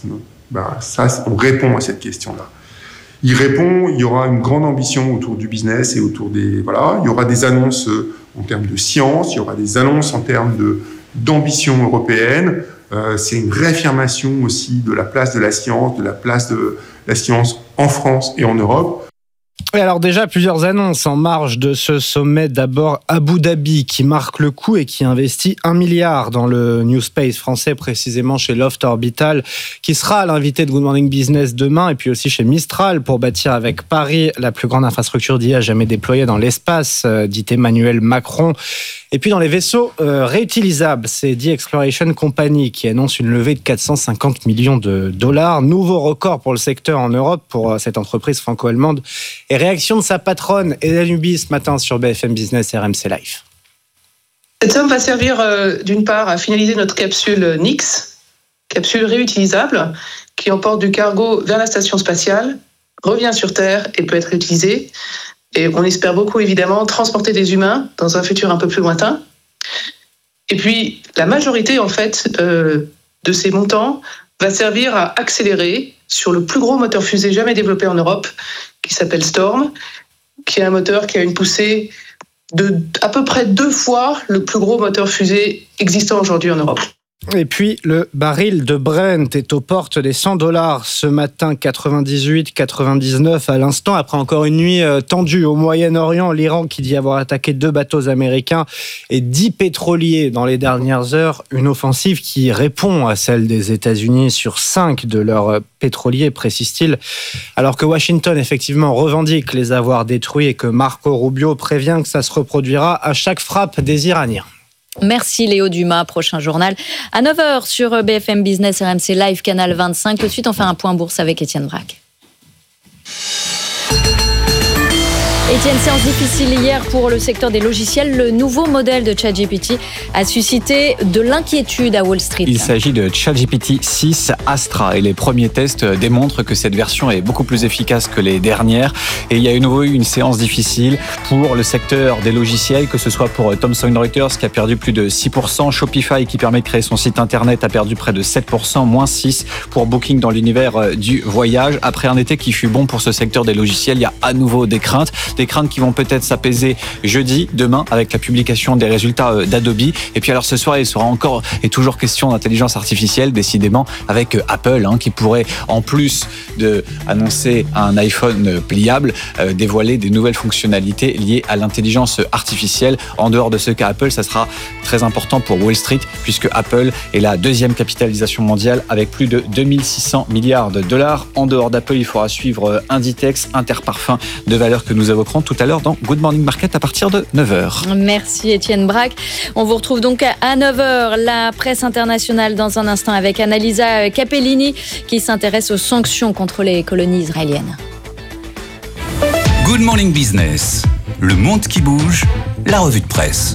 Ça, on répond à cette question-là. Il répond, il y aura une grande ambition autour du business et autour des... Voilà, il y aura des annonces en termes de science, il y aura des annonces en termes d'ambition européenne. C'est une réaffirmation aussi de la place de la science, de la place de la science en France et en Europe. Et alors déjà, plusieurs annonces en marge de ce sommet. D'abord, Abu Dhabi qui marque le coup et qui investit 1 milliard dans le New Space français, précisément chez Loft Orbital, qui sera l'invité de Good Morning Business demain, et puis aussi chez Mistral pour bâtir avec Paris la plus grande infrastructure d'IA jamais déployée dans l'espace, dit Emmanuel Macron. Et puis dans les vaisseaux réutilisables, c'est The Exploration Company qui annonce une levée de 450 millions de dollars. Nouveau record pour le secteur en Europe, pour cette entreprise franco-allemande. Et réaction de sa patronne, Hélène Huby, ce matin sur BFM Business et RMC Live. Cette somme va servir d'une part à finaliser notre capsule Nix, capsule réutilisable, qui emporte du cargo vers la station spatiale, revient sur Terre et peut être réutilisée. Et on espère beaucoup, évidemment, transporter des humains dans un futur un peu plus lointain. Et puis, la majorité, en fait, de ces montants va servir à accélérer sur le plus gros moteur fusée jamais développé en Europe, qui s'appelle Storm, qui est un moteur qui a une poussée de à peu près 2 fois le plus gros moteur fusée existant aujourd'hui en Europe. Et puis, le baril de Brent est aux portes des $100 ce matin, 98,99 à l'instant, après encore une nuit tendue au Moyen-Orient. L'Iran qui dit avoir attaqué 2 bateaux américains et 10 pétroliers dans les dernières heures. Une offensive qui répond à celle des États-Unis sur 5 de leurs pétroliers, précise-t-il. Alors que Washington, effectivement, revendique les avoir détruits et que Marco Rubio prévient que ça se reproduira à chaque frappe des Iraniens. Merci Léo Dumas. Prochain journal à 9h sur BFM Business RMC Live, canal 25. Tout de suite, on fait un point bourse avec Étienne Braque. Étienne, séance difficile hier pour le secteur des logiciels. Le nouveau modèle de ChatGPT a suscité de l'inquiétude à Wall Street. Il s'agit de ChatGPT 6 Astra et les premiers tests démontrent que cette version est beaucoup plus efficace que les dernières. Et il y a de nouveau eu une séance difficile pour le secteur des logiciels, que ce soit pour Thomson Reuters qui a perdu plus de 6%, Shopify qui permet de créer son site internet a perdu près de 7%, moins 6% pour Booking dans l'univers du voyage. Après un été qui fut bon pour ce secteur des logiciels, il y a à nouveau des craintes qui vont peut-être s'apaiser jeudi, demain, avec la publication des résultats d'Adobe. Et puis alors ce soir, il sera encore et toujours question d'intelligence artificielle, décidément, avec Apple, qui pourrait, en plus de annoncer un iPhone pliable, dévoiler des nouvelles fonctionnalités liées à l'intelligence artificielle. En dehors de ce cas Apple, ça sera très important pour Wall Street, puisque Apple est la deuxième capitalisation mondiale avec plus de 2600 milliards de dollars. En dehors d'Apple, il faudra suivre Inditex, Interparfums, de valeurs que nous évoquerons tout à l'heure dans Good Morning Market à partir de 9h. Merci Étienne Braque. On vous retrouve donc à 9h, la presse internationale dans un instant avec Annalisa Capellini qui s'intéresse aux sanctions contre les colonies israéliennes. Good Morning Business, le monde qui bouge, la revue de presse.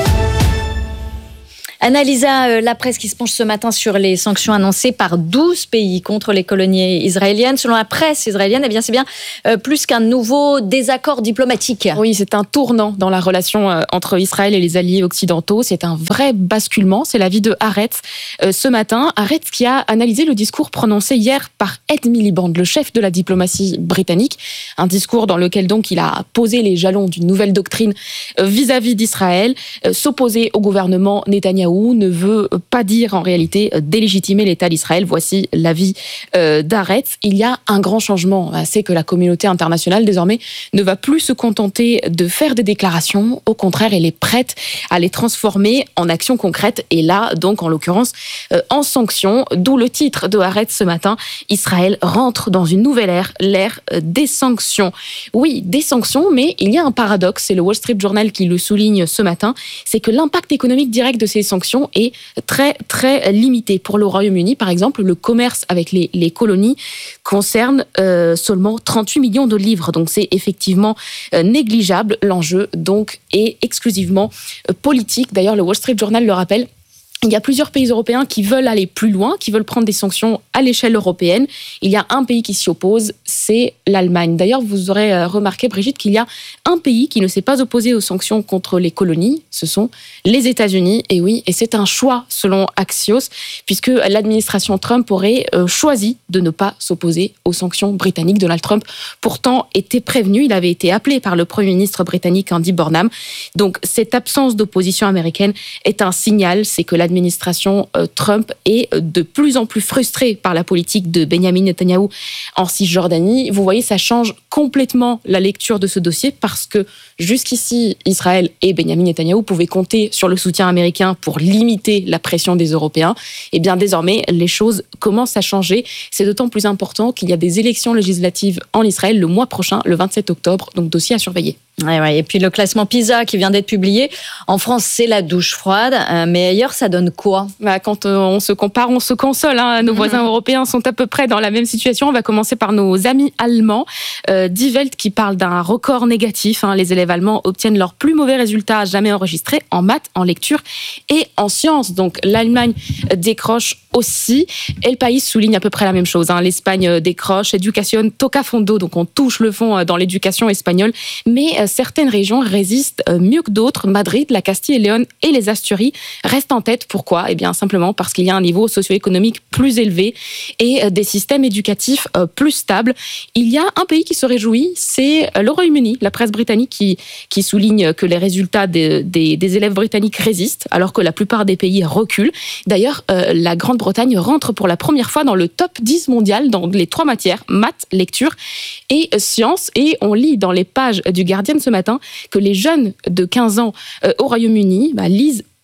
Annalisa, la presse qui se penche ce matin sur les sanctions annoncées par 12 pays contre les colonies israéliennes. Selon la presse israélienne, c'est bien plus qu'un nouveau désaccord diplomatique. Oui, c'est un tournant dans la relation entre Israël et les alliés occidentaux. C'est un vrai basculement. C'est l'avis de Haaretz ce matin. Haaretz qui a analysé le discours prononcé hier par Ed Miliband, le chef de la diplomatie britannique. Un discours dans lequel donc il a posé les jalons d'une nouvelle doctrine vis-à-vis d'Israël. S'opposer au gouvernement Netanyahou ne veut pas dire en réalité délégitimer l'État d'Israël. Voici l'avis d'Haaretz. Il y a un grand changement. C'est que la communauté internationale désormais ne va plus se contenter de faire des déclarations. Au contraire, elle est prête à les transformer en actions concrètes. Et là, donc, en l'occurrence, en sanctions. D'où le titre de Haaretz ce matin. Israël rentre dans une nouvelle ère, l'ère des sanctions. Oui, des sanctions, mais il y a un paradoxe. C'est le Wall Street Journal qui le souligne ce matin. C'est que l'impact économique direct de ces sanctions est très, très limité. Pour le Royaume-Uni, par exemple, le commerce avec les colonies concerne seulement 38 millions de livres. Donc, c'est effectivement négligeable. L'enjeu, donc, est exclusivement politique. D'ailleurs, le Wall Street Journal le rappelle. Il y a plusieurs pays européens qui veulent aller plus loin, qui veulent prendre des sanctions à l'échelle européenne. Il y a un pays qui s'y oppose, c'est l'Allemagne. D'ailleurs, vous aurez remarqué, Brigitte, qu'il y a un pays qui ne s'est pas opposé aux sanctions contre les colonies. Ce sont les États-Unis. Et oui, et c'est un choix selon Axios, puisque l'administration Trump aurait choisi de ne pas s'opposer aux sanctions britanniques. Donald Trump, pourtant, était prévenu. Il avait été appelé par le Premier ministre britannique Andy Burnham. Donc, cette absence d'opposition américaine est un signal. C'est que l'administration Trump est de plus en plus frustrée par la politique de Benjamin Netanyahou en Cisjordanie. Vous voyez, ça change complètement la lecture de ce dossier parce que jusqu'ici, Israël et Benjamin Netanyahou pouvaient compter sur le soutien américain pour limiter la pression des Européens. Et bien désormais, les choses commencent à changer. C'est d'autant plus important qu'il y a des élections législatives en Israël le mois prochain, le 27 octobre, donc dossier à surveiller. Ouais. Et puis le classement PISA qui vient d'être publié. En France, c'est la douche froide. Mais ailleurs, ça donne quoi ? Quand on se compare, on se console. Nos voisins européens sont à peu près dans la même situation. On va commencer par nos amis allemands. Die Welt qui parle d'un record négatif. Les élèves allemands obtiennent leurs plus mauvais résultats jamais enregistrés en maths, en lecture et en sciences. Donc l'Allemagne décroche aussi. Et le pays souligne à peu près la même chose. L'Espagne décroche. Educación toca fondo. Donc on touche le fond dans l'éducation espagnole. Mais certaines régions résistent mieux que d'autres. Madrid, la Castille et Léon et les Asturies restent en tête. Pourquoi ? Simplement parce qu'il y a un niveau socio-économique plus élevé et des systèmes éducatifs plus stables. Il y a un pays qui se réjouit, c'est le Royaume-Uni. La presse britannique qui souligne que les résultats des élèves britanniques résistent, alors que la plupart des pays reculent. D'ailleurs, la Grande-Bretagne rentre pour la première fois dans le top 10 mondial dans les 3 matières, maths, lecture et sciences. Et on lit dans les pages du Guardian ce matin que les jeunes de 15 ans au Royaume-Uni lisent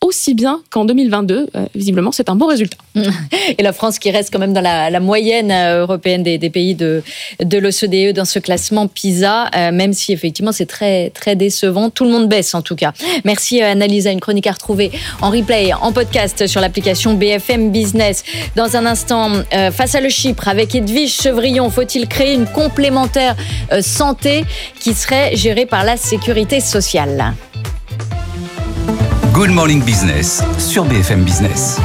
aussi bien qu'en 2022. Visiblement, c'est un bon résultat. Et la France qui reste quand même dans la moyenne européenne des pays de l'OCDE dans ce classement PISA, même si effectivement c'est très, très décevant. Tout le monde baisse en tout cas. Merci Annalisa, une chronique à retrouver en replay, en podcast sur l'application BFM Business. Dans un instant, face à le Chypre, avec Edwige Chevrillon, faut-il créer une complémentaire santé qui serait gérée par la sécurité sociale? Good Morning Business sur BFM Business.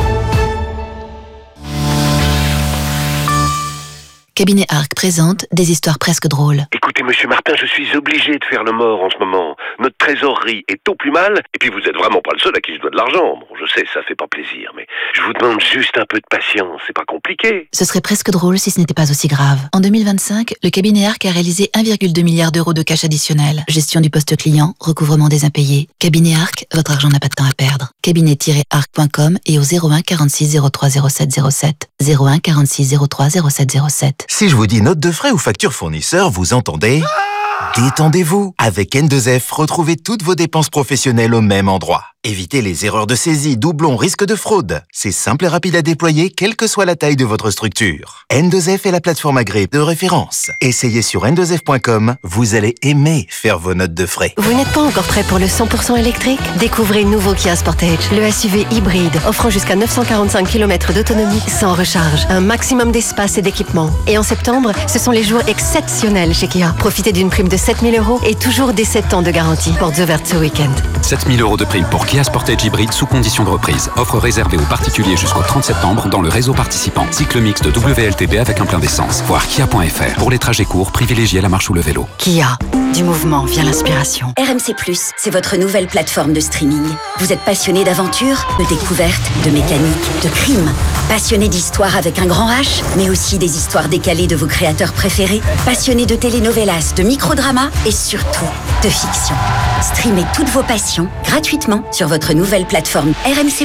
Cabinet Arc présente des histoires presque drôles. Écoutez, monsieur Martin, je suis obligé de faire le mort en ce moment. Notre trésorerie est au plus mal, et puis vous êtes vraiment pas le seul à qui je dois de l'argent. Bon, je sais, ça fait pas plaisir, mais je vous demande juste un peu de patience, c'est pas compliqué. Ce serait presque drôle si ce n'était pas aussi grave. En 2025, le cabinet Arc a réalisé 1,2 milliard d'euros de cash additionnel. Gestion du poste client, recouvrement des impayés. Cabinet Arc, votre argent n'a pas de temps à perdre. Cabinet-arc.com et au 01 46 03 07 07. 01 46 03 07 07. Si je vous dis note de frais ou facture fournisseur, vous entendez ? Détendez-vous. Avec N2F, retrouvez toutes vos dépenses professionnelles au même endroit. Évitez les erreurs de saisie, doublons, risques de fraude. C'est simple et rapide à déployer, quelle que soit la taille de votre structure. N2F est la plateforme agréée de référence. Essayez sur n2f.com, vous allez aimer faire vos notes de frais. Vous n'êtes pas encore prêt pour le 100% électrique? Découvrez le nouveau Kia Sportage, le SUV hybride, offrant jusqu'à 945 km d'autonomie sans recharge, un maximum d'espace et d'équipement. Et en septembre, ce sont les jours exceptionnels chez Kia. Profitez d'une prime de 7 000 € et toujours des 7 ans de garantie. Portes ouvertes ce week-end. 7 000 € de prime pour Kia Sportage hybride sous condition de reprise. Offre réservée aux particuliers jusqu'au 30 septembre dans le réseau participant. Cycle mixte WLTP avec un plein d'essence. Voir kia.fr. Pour les trajets courts, privilégiez la marche ou le vélo. Kia, du mouvement vient l'inspiration. RMC+, c'est votre nouvelle plateforme de streaming. Vous êtes passionné d'aventure, de découverte, de mécanique, de crime. Passionné d'histoire avec un grand H, mais aussi des histoires décalées de vos créateurs préférés. Passionné de telenovelas, de microdramas et surtout de fiction. Streamez toutes vos passions gratuitement sur votre nouvelle plateforme RMC+.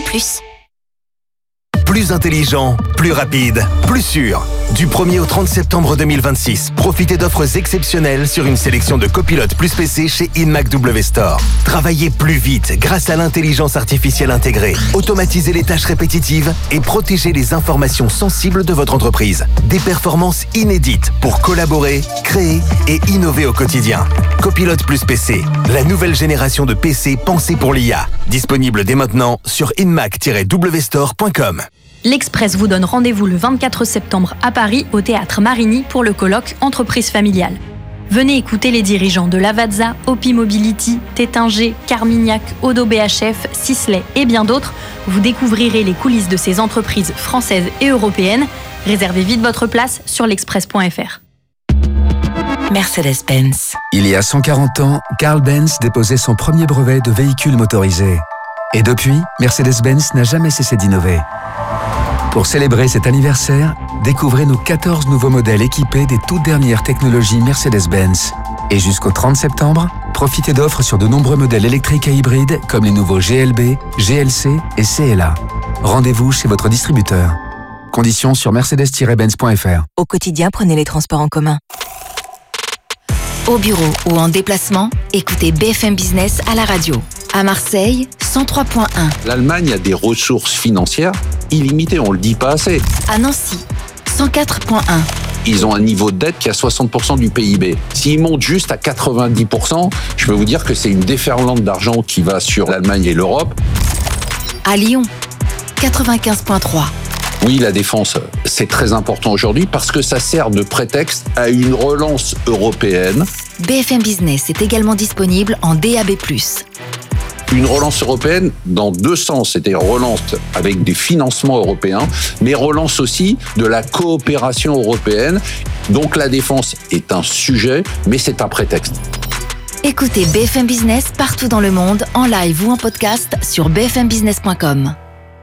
Plus intelligent, plus rapide, plus sûr. Du 1er au 30 septembre 2026, profitez d'offres exceptionnelles sur une sélection de copilotes plus PC chez Inmac W Store. Travaillez plus vite grâce à l'intelligence artificielle intégrée. Automatisez les tâches répétitives et protégez les informations sensibles de votre entreprise. Des performances inédites pour collaborer, créer et innover au quotidien. Copilote plus PC, la nouvelle génération de PC pensée pour l'IA. Disponible dès maintenant sur inmac-wstore.com. L'Express vous donne rendez-vous le 24 septembre à Paris au Théâtre Marigny pour le colloque Entreprise familiale. Venez écouter les dirigeants de Lavazza, Opi Mobility, Tétinger, Carmignac, Odo BHF, Sisley et bien d'autres. Vous découvrirez les coulisses de ces entreprises françaises et européennes. Réservez vite votre place sur l'express.fr. Mercedes-Benz. Il y a 140 ans, Carl Benz déposait son premier brevet de véhicule motorisé. Et depuis, Mercedes-Benz n'a jamais cessé d'innover. Pour célébrer cet anniversaire, découvrez nos 14 nouveaux modèles équipés des toutes dernières technologies Mercedes-Benz. Et jusqu'au 30 septembre, profitez d'offres sur de nombreux modèles électriques et hybrides comme les nouveaux GLB, GLC et CLA. Rendez-vous chez votre distributeur. Conditions sur mercedes-benz.fr. Au quotidien, prenez les transports en commun. Au bureau ou en déplacement, écoutez BFM Business à la radio. À Marseille, 103.1. L'Allemagne a des ressources financières illimitées, on le dit pas assez. À Nancy, 104.1. Ils ont un niveau de dette qui est à 60% du PIB. S'ils montent juste à 90%, je peux vous dire que c'est une déferlante d'argent qui va sur l'Allemagne et l'Europe. À Lyon, 95.3. Oui, la défense, c'est très important aujourd'hui parce que ça sert de prétexte à une relance européenne. BFM Business est également disponible en DAB+. Une relance européenne dans deux sens, c'est-à-dire relance avec des financements européens, mais relance aussi de la coopération européenne. Donc la défense est un sujet, mais c'est un prétexte. Écoutez BFM Business partout dans le monde, en live ou en podcast sur bfmbusiness.com.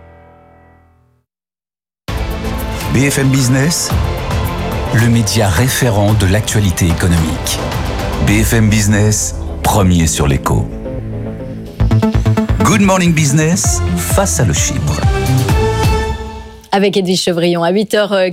BFM Business, le média référent de l'actualité économique. BFM Business, premier sur l'écho. Good Morning Business, face à le Chypre. Avec Edwige Chevrillon à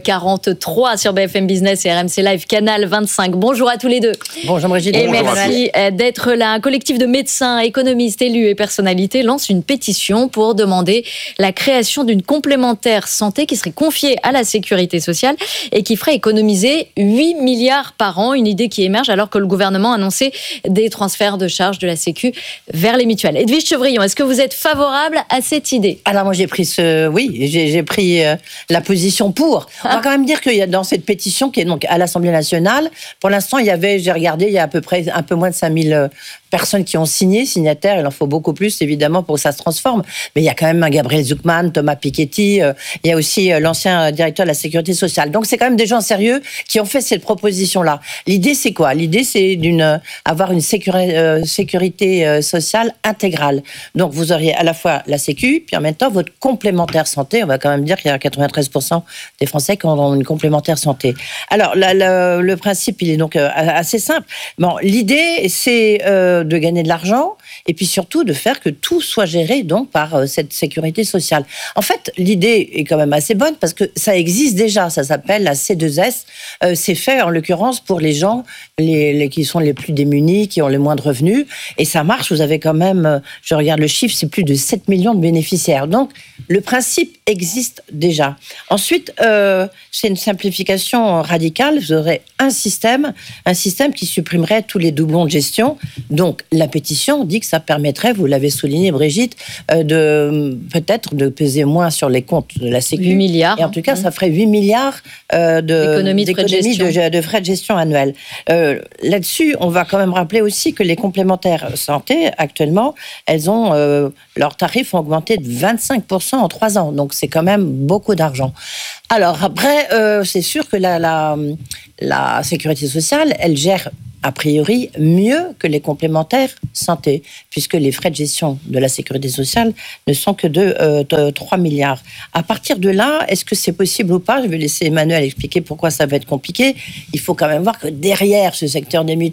8h43 sur BFM Business et RMC Live, Canal 25. Bonjour à tous les deux. Bonjour Brigitte. Et bonjour, merci d'être là. Un collectif de médecins, économistes, élus et personnalités lance une pétition pour demander la création d'une complémentaire santé qui serait confiée à la sécurité sociale et qui ferait économiser 8 milliards par an. Une idée qui émerge alors que le gouvernement a annoncé des transferts de charges de la Sécu vers les mutuelles. Edwige Chevrillon, est-ce que vous êtes favorable à cette idée ? Alors moi j'ai pris j'ai pris la position pour. On va quand même dire qu'il y a dans cette pétition qui est donc à l'Assemblée nationale, pour l'instant j'ai regardé, il y a à peu près un peu moins de 5000 personnes qui ont signé, signataires, il en faut beaucoup plus évidemment pour que ça se transforme, mais il y a quand même un Gabriel Zucman, Thomas Piketty, il y a aussi l'ancien directeur de la Sécurité sociale. Donc c'est quand même des gens sérieux qui ont fait cette proposition-là. L'idée c'est quoi ? L'idée c'est avoir une sécurité sociale intégrale. Donc vous auriez à la fois la Sécu, puis en même temps votre complémentaire santé. On va quand même dire qu'il y a 93% des Français qui ont une complémentaire santé. Alors le principe il est donc assez simple. Bon, l'idée c'est de gagner de l'argent et puis surtout de faire que tout soit géré donc par cette sécurité sociale. En fait, l'idée est quand même assez bonne parce que ça existe déjà, ça s'appelle la C2S. C'est fait en l'occurrence pour les gens qui sont les plus démunis, qui ont les moins de revenus et ça marche. Vous avez quand même, je regarde le chiffre, c'est plus de 7 millions de bénéficiaires. Donc, le principe existe déjà. Ensuite, c'est une simplification radicale. Vous aurez un système qui supprimerait tous les doublons de gestion. Donc, la pétition dit que ça permettrait, vous l'avez souligné Brigitte, peut-être de peser moins sur les comptes de la Sécu. 8 milliards. Et en tout cas, ça ferait 8 milliards d'économies de frais de gestion annuels. Là-dessus, on va quand même rappeler aussi que les complémentaires santé, actuellement, leurs tarifs ont augmenté de 25% en 3 ans. Donc, c'est quand même beaucoup d'argent. Alors, après, c'est sûr que la sécurité sociale, elle gère a priori mieux que les complémentaires santé, puisque les frais de gestion de la sécurité sociale ne sont que de 3 milliards. À partir de là, est-ce que c'est possible ou pas ? Je vais laisser Emmanuel expliquer pourquoi ça va être compliqué. Il faut quand même voir que derrière ce secteur des mutuelles,